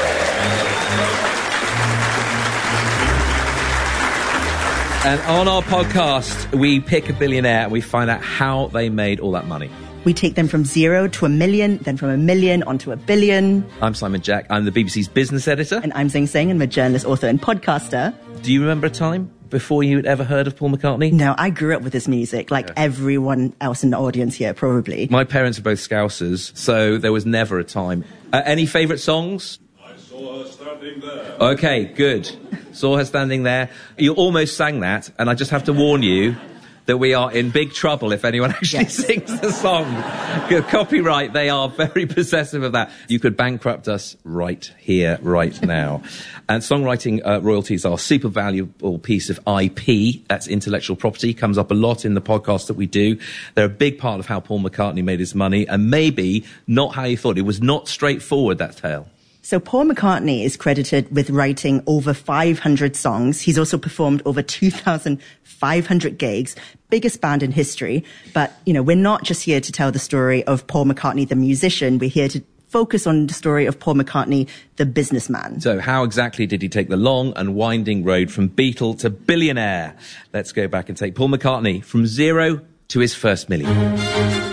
S: And on our podcast, we pick a billionaire and we find out how they made all that money.
R: We take them from zero to a million, then from a million onto a billion.
S: I'm Simon Jack. I'm the B B C's business editor.
R: And I'm Zing Singh. I'm a journalist, author, and podcaster.
S: Do you remember a time before you'd ever heard of Paul McCartney?
R: No, I grew up with his music, like yeah. everyone else in the audience here, probably.
S: My parents are both Scousers, so there was never a time. Uh, any favourite songs?
T: I saw her standing there.
S: Okay, good. Saw her standing there. You almost sang that, and I just have to warn you that we are in big trouble if anyone actually yes. sings the song. Copyright, they are very possessive of that. You could bankrupt us right here, right now. And songwriting uh, royalties are a super valuable piece of I P. That's intellectual property. Comes up a lot in the podcast that we do. They're a big part of how Paul McCartney made his money, and maybe not how you thought. It was not straightforward, that tale.
R: So Paul McCartney is credited with writing over five hundred songs. He's also performed over two thousand five hundred gigs, biggest band in history. But, you know, we're not just here to tell the story of Paul McCartney, the musician. We're here to focus on the story of Paul McCartney, the businessman.
S: So how exactly did he take the long and winding road from Beatle to billionaire? Let's go back and take Paul McCartney from zero to his first million.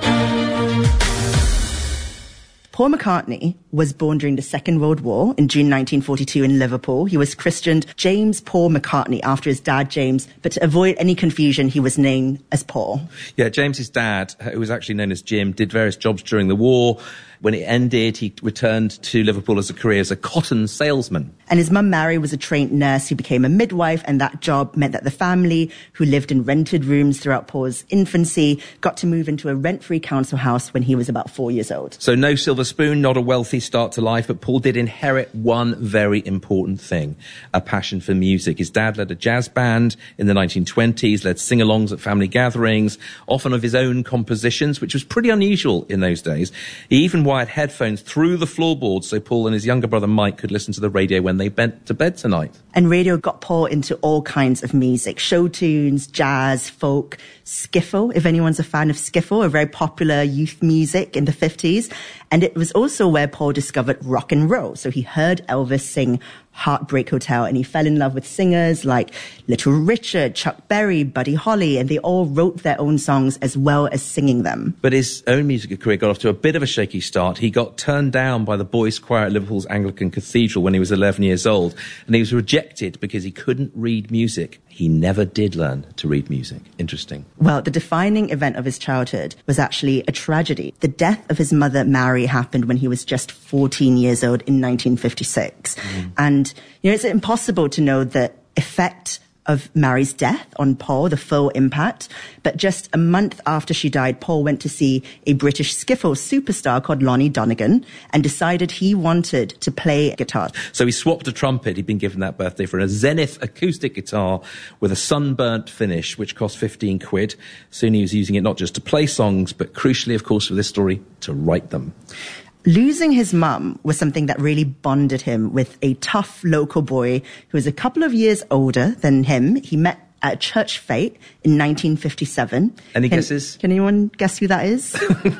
R: Paul McCartney was born during the Second World War in June nineteen forty-two in Liverpool. He was christened James Paul McCartney after his dad, James, but to avoid any confusion, he was named as Paul.
S: Yeah, James's dad, who was actually known as Jim, did various jobs during the war. When it ended, he returned to Liverpool as a career as a cotton salesman.
R: And his mum, Mary, was a trained nurse who became a midwife, and that job meant that the family, who lived in rented rooms throughout Paul's infancy, got to move into a rent-free council house when he was about four years old.
S: So no silver spoon, not a wealthy start to life, but Paul did inherit one very important thing, a passion for music. His dad led a jazz band in the nineteen twenties, led sing-alongs at family gatherings, often of his own compositions, which was pretty unusual in those days. He even wired headphones through the floorboards so Paul and his younger brother Mike could listen to the radio when they went to bed tonight.
R: And radio got Paul into all kinds of music, show tunes, jazz, folk, skiffle, if anyone's a fan of skiffle, a very popular youth music in the fifties. And it was also where Paul discovered rock and roll. So he heard Elvis sing Heartbreak Hotel, and he fell in love with singers like Little Richard, Chuck Berry, Buddy Holly, and they all wrote their own songs as well as singing them.
S: But his own musical career got off to a bit of a shaky start. He got turned down by the boys' choir at Liverpool's Anglican Cathedral when he was eleven years old, and he was rejected because he couldn't read music. He never did learn to read music. Interesting.
R: Well, the defining event of his childhood was actually a tragedy. The death of his mother, Mary, happened when he was just fourteen years old in nineteen fifty-six. Mm. And, you know, it's impossible to know the effect of Mary's death on Paul, the full impact. But just a month after she died, Paul went to see a British skiffle superstar called Lonnie Donegan and decided he wanted to play guitar.
S: So he swapped a trumpet he'd been given that birthday for a Zenith acoustic guitar with a sunburnt finish, which cost fifteen quid. Soon he was using it not just to play songs, but crucially, of course, for this story, to write them.
R: Losing his mum was something that really bonded him with a tough local boy who was a couple of years older than him. He met at a church fete in nineteen fifty-seven.
S: Any
R: can,
S: guesses?
R: Can anyone guess who that is?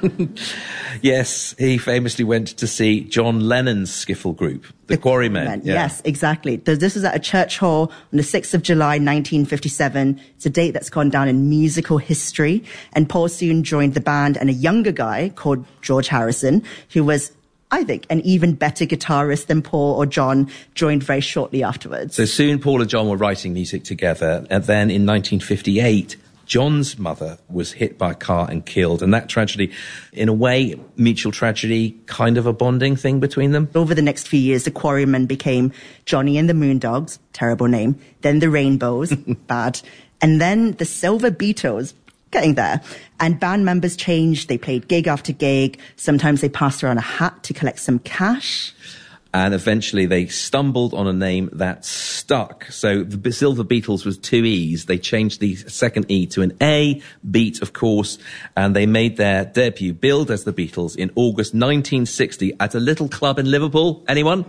S: Yes, he famously went to see John Lennon's skiffle group, the, the Quarrymen.
R: Yeah. Yes, exactly. So this was at a church hall on the sixth of July, nineteen fifty-seven. It's a date that's gone down in musical history. And Paul soon joined the band, and a younger guy called George Harrison, who was, I think, an even better guitarist than Paul or John, joined very shortly afterwards.
S: So soon Paul and John were writing music together. And then in nineteen fifty-eight, John's mother was hit by a car and killed, and that tragedy, in a way, mutual tragedy, kind of a bonding thing between them.
R: Over the next few years, the Quarrymen became Johnny and the Moondogs, terrible name, then the Rainbows, bad, and then the Silver Beatles, getting there. And band members changed, they played gig after gig, sometimes they passed around a hat to collect some cash.
S: And eventually they stumbled on a name that stuck. So the Silver Beatles was two E's. They changed the second E to an A, Beat, of course, and they made their debut, billed as the Beatles, in August nineteen sixty at a little club in Liverpool. Anyone?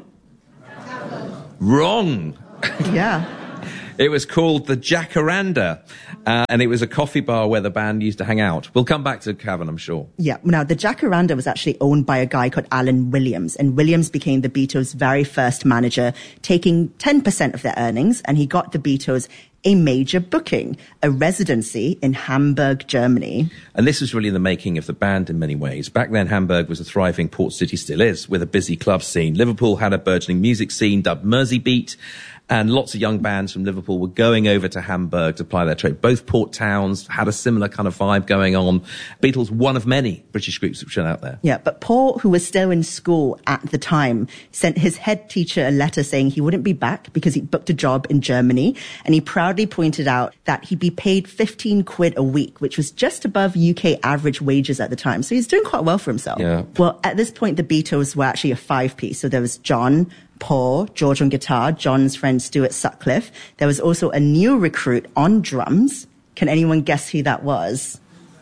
S: Wrong.
R: Yeah.
S: It was called the Jacaranda, uh, and it was a coffee bar where the band used to hang out. We'll come back to Cavern, I'm sure.
R: Yeah. Now, the Jacaranda was actually owned by a guy called Alan Williams, and Williams became the Beatles' very first manager, taking ten percent of their earnings, and he got the Beatles a major booking, a residency in Hamburg, Germany.
S: And this was really the making of the band in many ways. Back then, Hamburg was a thriving port city, still is, with a busy club scene. Liverpool had a burgeoning music scene dubbed Merseybeat, and lots of young bands from Liverpool were going over to Hamburg to ply their trade. Both port towns had a similar kind of vibe going on. Beatles, one of many British groups that were out there.
R: Yeah, but Paul, who was still in school at the time, sent his head teacher a letter saying he wouldn't be back because he booked a job in Germany. And he proudly pointed out that he'd be paid fifteen quid a week, which was just above U K average wages at the time. So he's doing quite well for himself.
S: Yeah.
R: Well, at this point, the Beatles were actually a five-piece. So there was John, Paul, George on guitar, John's friend Stuart Sutcliffe. There was also a new recruit on drums. Can anyone guess who that was?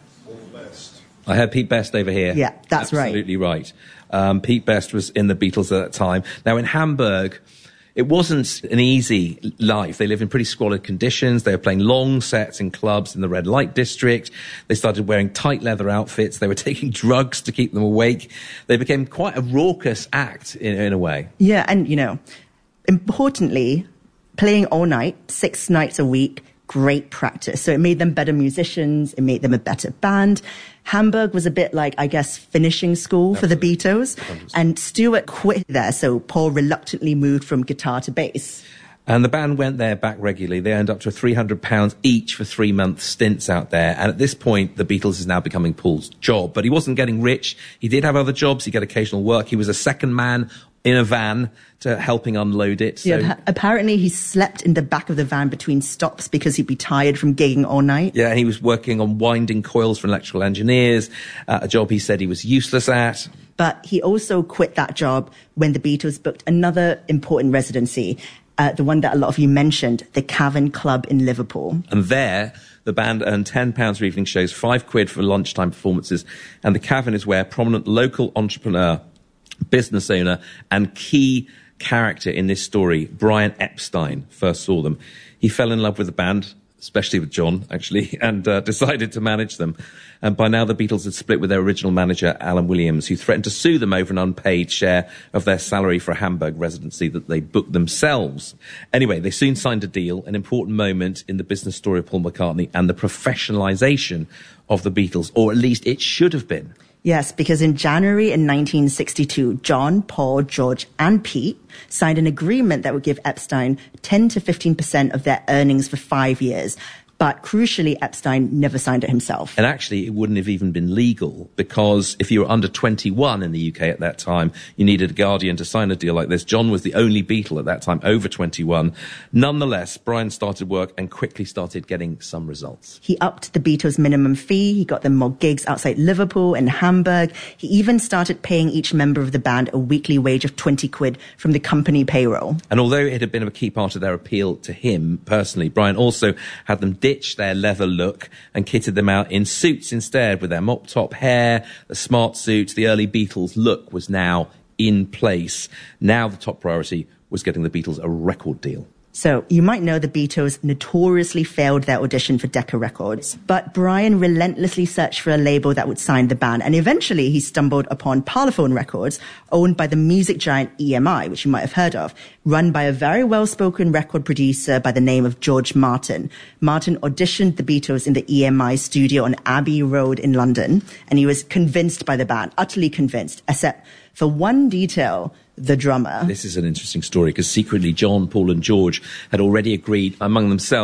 S: I had Pete Best over here.
R: Yeah, that's right.
S: Absolutely right. Um, Pete Best was in the Beatles at that time. Now, in Hamburg, it wasn't an easy life. They lived in pretty squalid conditions. They were playing long sets in clubs in the red light district. They started wearing tight leather outfits. They were taking drugs to keep them awake. They became quite a raucous act in, in a way.
R: Yeah, and, you know, importantly, playing all night, six nights a week, great practice. So it made them better musicians. It made them a better band. Hamburg was a bit like, I guess, finishing school for the Beatles. And Stuart quit there, so Paul reluctantly moved from guitar to bass.
S: And the band went there back regularly. They earned up to three hundred pounds each for three-month stints out there. And at this point, the Beatles is now becoming Paul's job. But he wasn't getting rich. He did have other jobs. He got occasional work. He was a second man in a van to helping unload it. So.
R: Yeah, apparently he slept in the back of the van between stops because he'd be tired from gigging all night.
S: Yeah, and he was working on winding coils for electrical engineers, uh, a job he said he was useless at.
R: But he also quit that job when the Beatles booked another important residency, uh, the one that a lot of you mentioned, the Cavern Club in Liverpool.
S: And there, the band earned ten pounds for evening shows, five quid for lunchtime performances. And the Cavern is where prominent local entrepreneur, business owner and key character in this story, Brian Epstein, first saw them. He fell in love with the band, especially with John, actually, and uh, decided to manage them. And by now the Beatles had split with their original manager, Alan Williams, who threatened to sue them over an unpaid share of their salary for a Hamburg residency that they booked themselves. Anyway, they soon signed a deal, an important moment in the business story of Paul McCartney and the professionalisation of the Beatles, or at least it should have been.
R: Yes, because in January in nineteen sixty-two, John, Paul, George and Pete signed an agreement that would give Epstein ten to fifteen percent of their earnings for five years. But crucially, Epstein never signed it himself.
S: And actually, it wouldn't have even been legal because if you were under twenty-one in the U K at that time, you needed a guardian to sign a deal like this. John was the only Beatle at that time over twenty-one. Nonetheless, Brian started work and quickly started getting some results.
R: He upped the Beatles' minimum fee. He got them more gigs outside Liverpool and Hamburg. He even started paying each member of the band a weekly wage of twenty quid from the company payroll.
S: And although it had been a key part of their appeal to him personally, Brian also had them ditch their leather look and kitted them out in suits instead with their mop-top hair, the smart suits. The early Beatles look was now in place. Now the top priority was getting the Beatles a record deal.
R: So you might know the Beatles notoriously failed their audition for Decca Records, but Brian relentlessly searched for a label that would sign the band, and eventually he stumbled upon Parlophone Records, owned by the music giant E M I, which you might have heard of, run by a very well-spoken record producer by the name of George Martin. Martin auditioned the Beatles in the E M I studio on Abbey Road in London, and he was convinced by the band, utterly convinced, except for one detail: the drummer.
S: This is an interesting story because secretly John, Paul and George had already agreed among themselves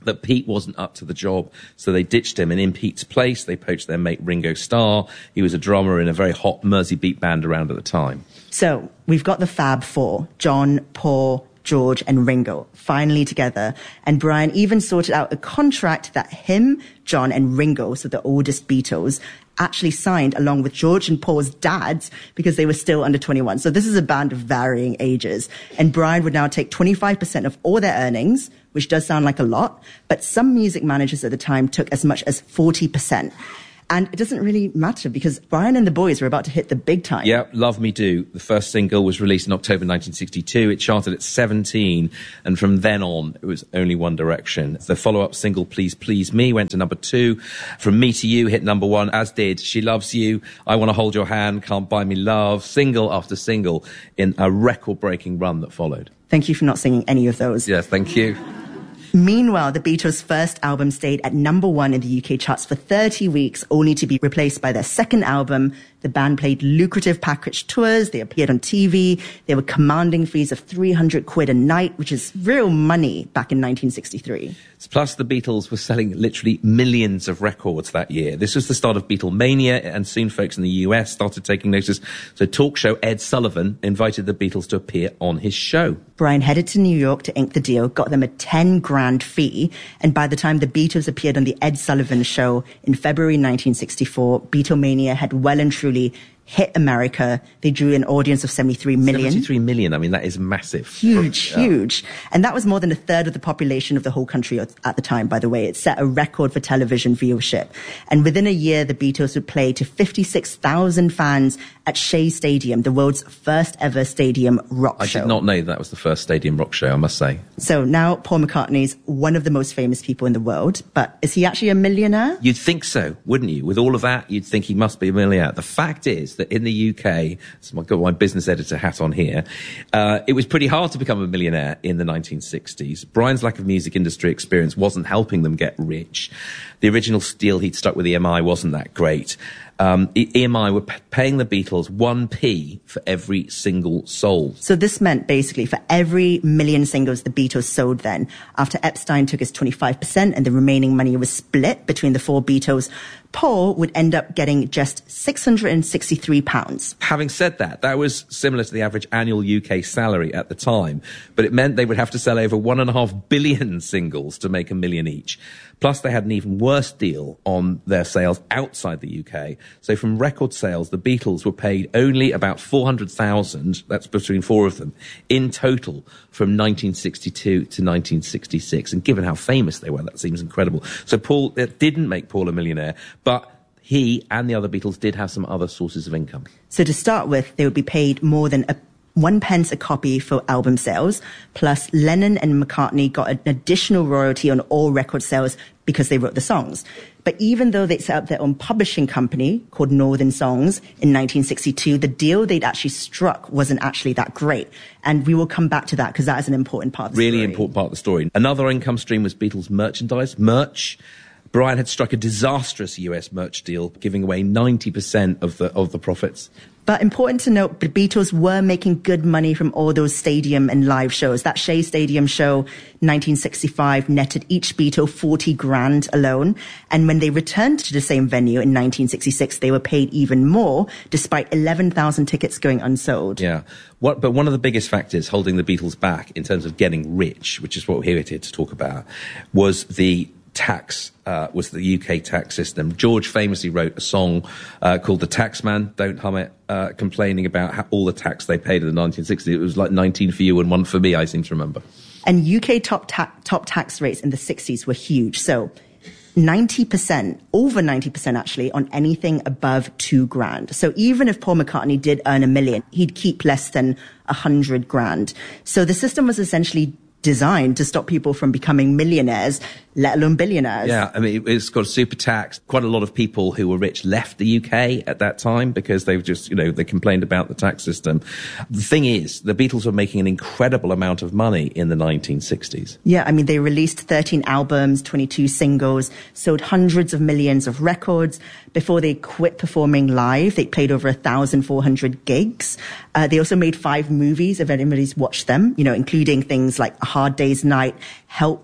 S: that Pete wasn't up to the job, so they ditched him, and in Pete's place, they poached their mate Ringo Starr. He was a drummer in a very hot Mersey beat band around at the time.
R: So we've got the Fab Four, John, Paul, George and Ringo, finally together. And Brian even sorted out a contract that him, John and Ringo, so the oldest Beatles, actually signed along with George and Paul's dads because they were still under twenty-one. So this is a band of varying ages. And Brian would now take twenty-five percent of all their earnings, which does sound like a lot, but some music managers at the time took as much as forty percent. And it doesn't really matter because Brian and the boys were about to hit the big time.
S: Yeah, Love Me Do. The first single was released in October nineteen sixty-two. It charted at seventeen, and from then on, it was only One Direction. The follow-up single, Please Please Me, went to number two. From Me to You hit number one, as did She Loves You, I Want to Hold Your Hand, Can't Buy Me Love, single after single in a record-breaking run that followed.
R: Thank you for not singing any of those.
S: Yes, thank you.
R: Meanwhile, the Beatles' first album stayed at number one in the U K charts for thirty weeks, only to be replaced by their second album. The band played lucrative package tours, they appeared on T V, they were commanding fees of three hundred quid a night, which is real money back in nineteen sixty-three.
S: Plus, the Beatles were selling literally millions of records that year. This was the start of Beatlemania, and soon folks in the U S started taking notice. So talk show Ed Sullivan invited the Beatles to appear on his show.
R: Brian headed to New York to ink the deal, got them a ten grand fee, and by the time the Beatles appeared on the Ed Sullivan Show in February nineteen sixty-four, Beatlemania had well and truly hit America. They drew an audience of seventy-three million.
S: seventy-three million, I mean, that is massive.
R: Huge,
S: yeah.
R: huge. And that was more than a third of the population of the whole country at the time, by the way. It set a record for television viewership. And within a year, the Beatles would play to fifty-six thousand fans at Shea Stadium, the world's first ever stadium rock
S: I
R: show.
S: did not know that was the first stadium rock show, I must say.
R: So now Paul McCartney's one of the most famous people in the world, but is he actually a millionaire?
S: You'd think so, wouldn't you? With all of that, you'd think he must be a millionaire. The fact is that in the U K, so I've got my business editor hat on here, uh, it was pretty hard to become a millionaire in the nineteen sixties. Brian's lack of music industry experience wasn't helping them get rich. The original deal he'd struck with E M I wasn't that great. Um, E M I were p- paying the Beatles one p for every single sold.
R: So this meant basically for every million singles the Beatles sold then, after Epstein took his twenty-five percent and the remaining money was split between the four Beatles, Paul would end up getting just six hundred sixty-three pounds.
S: Having said that, that was similar to the average annual U K salary at the time, but it meant they would have to sell over one and a half billion singles to make a million each. Plus, they had an even worse deal on their sales outside the U K. So from record sales, the Beatles were paid only about four hundred thousand, that's between four of them, in total from nineteen sixty-two to nineteen sixty-six. And given how famous they were, that seems incredible. So Paul, it didn't make Paul a millionaire, but he and the other Beatles did have some other sources of income.
R: So to start with, they would be paid more than a one pence a copy for album sales, plus Lennon and McCartney got an additional royalty on all record sales because they wrote the songs. But even though they'd set up their own publishing company called Northern Songs in nineteen sixty-two, the deal they'd actually struck wasn't actually that great. And we will come back to that because that is an important part of the
S: really
R: story.
S: Really important part of the story. Another income stream was Beatles merchandise, merch. Brian had struck a disastrous U S merch deal, giving away ninety percent of the of the profits.
R: But important to note, the Beatles were making good money from all those stadium and live shows. That Shea Stadium show, nineteen sixty-five, netted each Beatle forty grand alone. And when they returned to the same venue in nineteen sixty-six, they were paid even more, despite eleven thousand tickets going unsold.
S: Yeah. What, but one of the biggest factors holding the Beatles back in terms of getting rich, which is what we're here to talk about, was the tax, uh, was the U K tax system. George famously wrote a song uh, called The Taxman, Don't Hum It, uh, complaining about how, all the tax they paid in the nineteen sixties. It was like nineteen for you and one for me, I seem to remember.
R: And U K top, ta- top tax rates in the sixties were huge. So ninety percent, over ninety percent actually, on anything above two grand. So even if Paul McCartney did earn a million, he'd keep less than a hundred grand. So the system was essentially designed to stop people from becoming millionaires, let alone billionaires.
S: Yeah, I mean, it's got a super tax. Quite a lot of people who were rich left the U K at that time because they were just, you know, they complained about the tax system. The thing is, the Beatles were making an incredible amount of money in the nineteen sixties.
R: Yeah, I mean, they released thirteen albums, twenty-two singles, sold hundreds of millions of records. Before they quit performing live, they played over one thousand four hundred gigs. Uh, they also made five movies, if anybody's watched them, you know, including things like A Hard Day's Night, Help,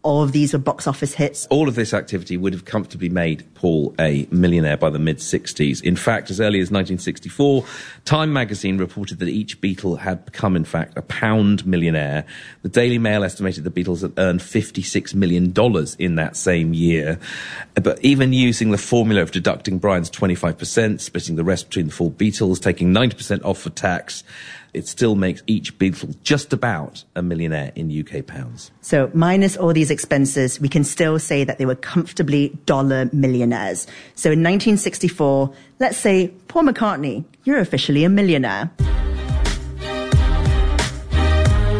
R: all of these were box office hits.
U: All of this activity would have comfortably made Paul a millionaire by the mid-sixties. In fact, as early as nineteen sixty-four, Time magazine reported that each Beatle had become, in fact, a pound millionaire. The Daily Mail estimated the Beatles had earned fifty-six million dollars in that same year. But even using the formula of deducting Brian's twenty-five percent, splitting the rest between the four Beatles, taking ninety percent off for tax, it still makes each Beatle just about a millionaire in U K pounds.
R: So minus all these expenses, we can still say that they were comfortably dollar millionaires. So in nineteen sixty-four, let's say, Paul McCartney, you're officially a millionaire.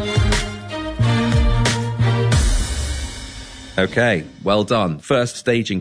U: Okay, well done. First staging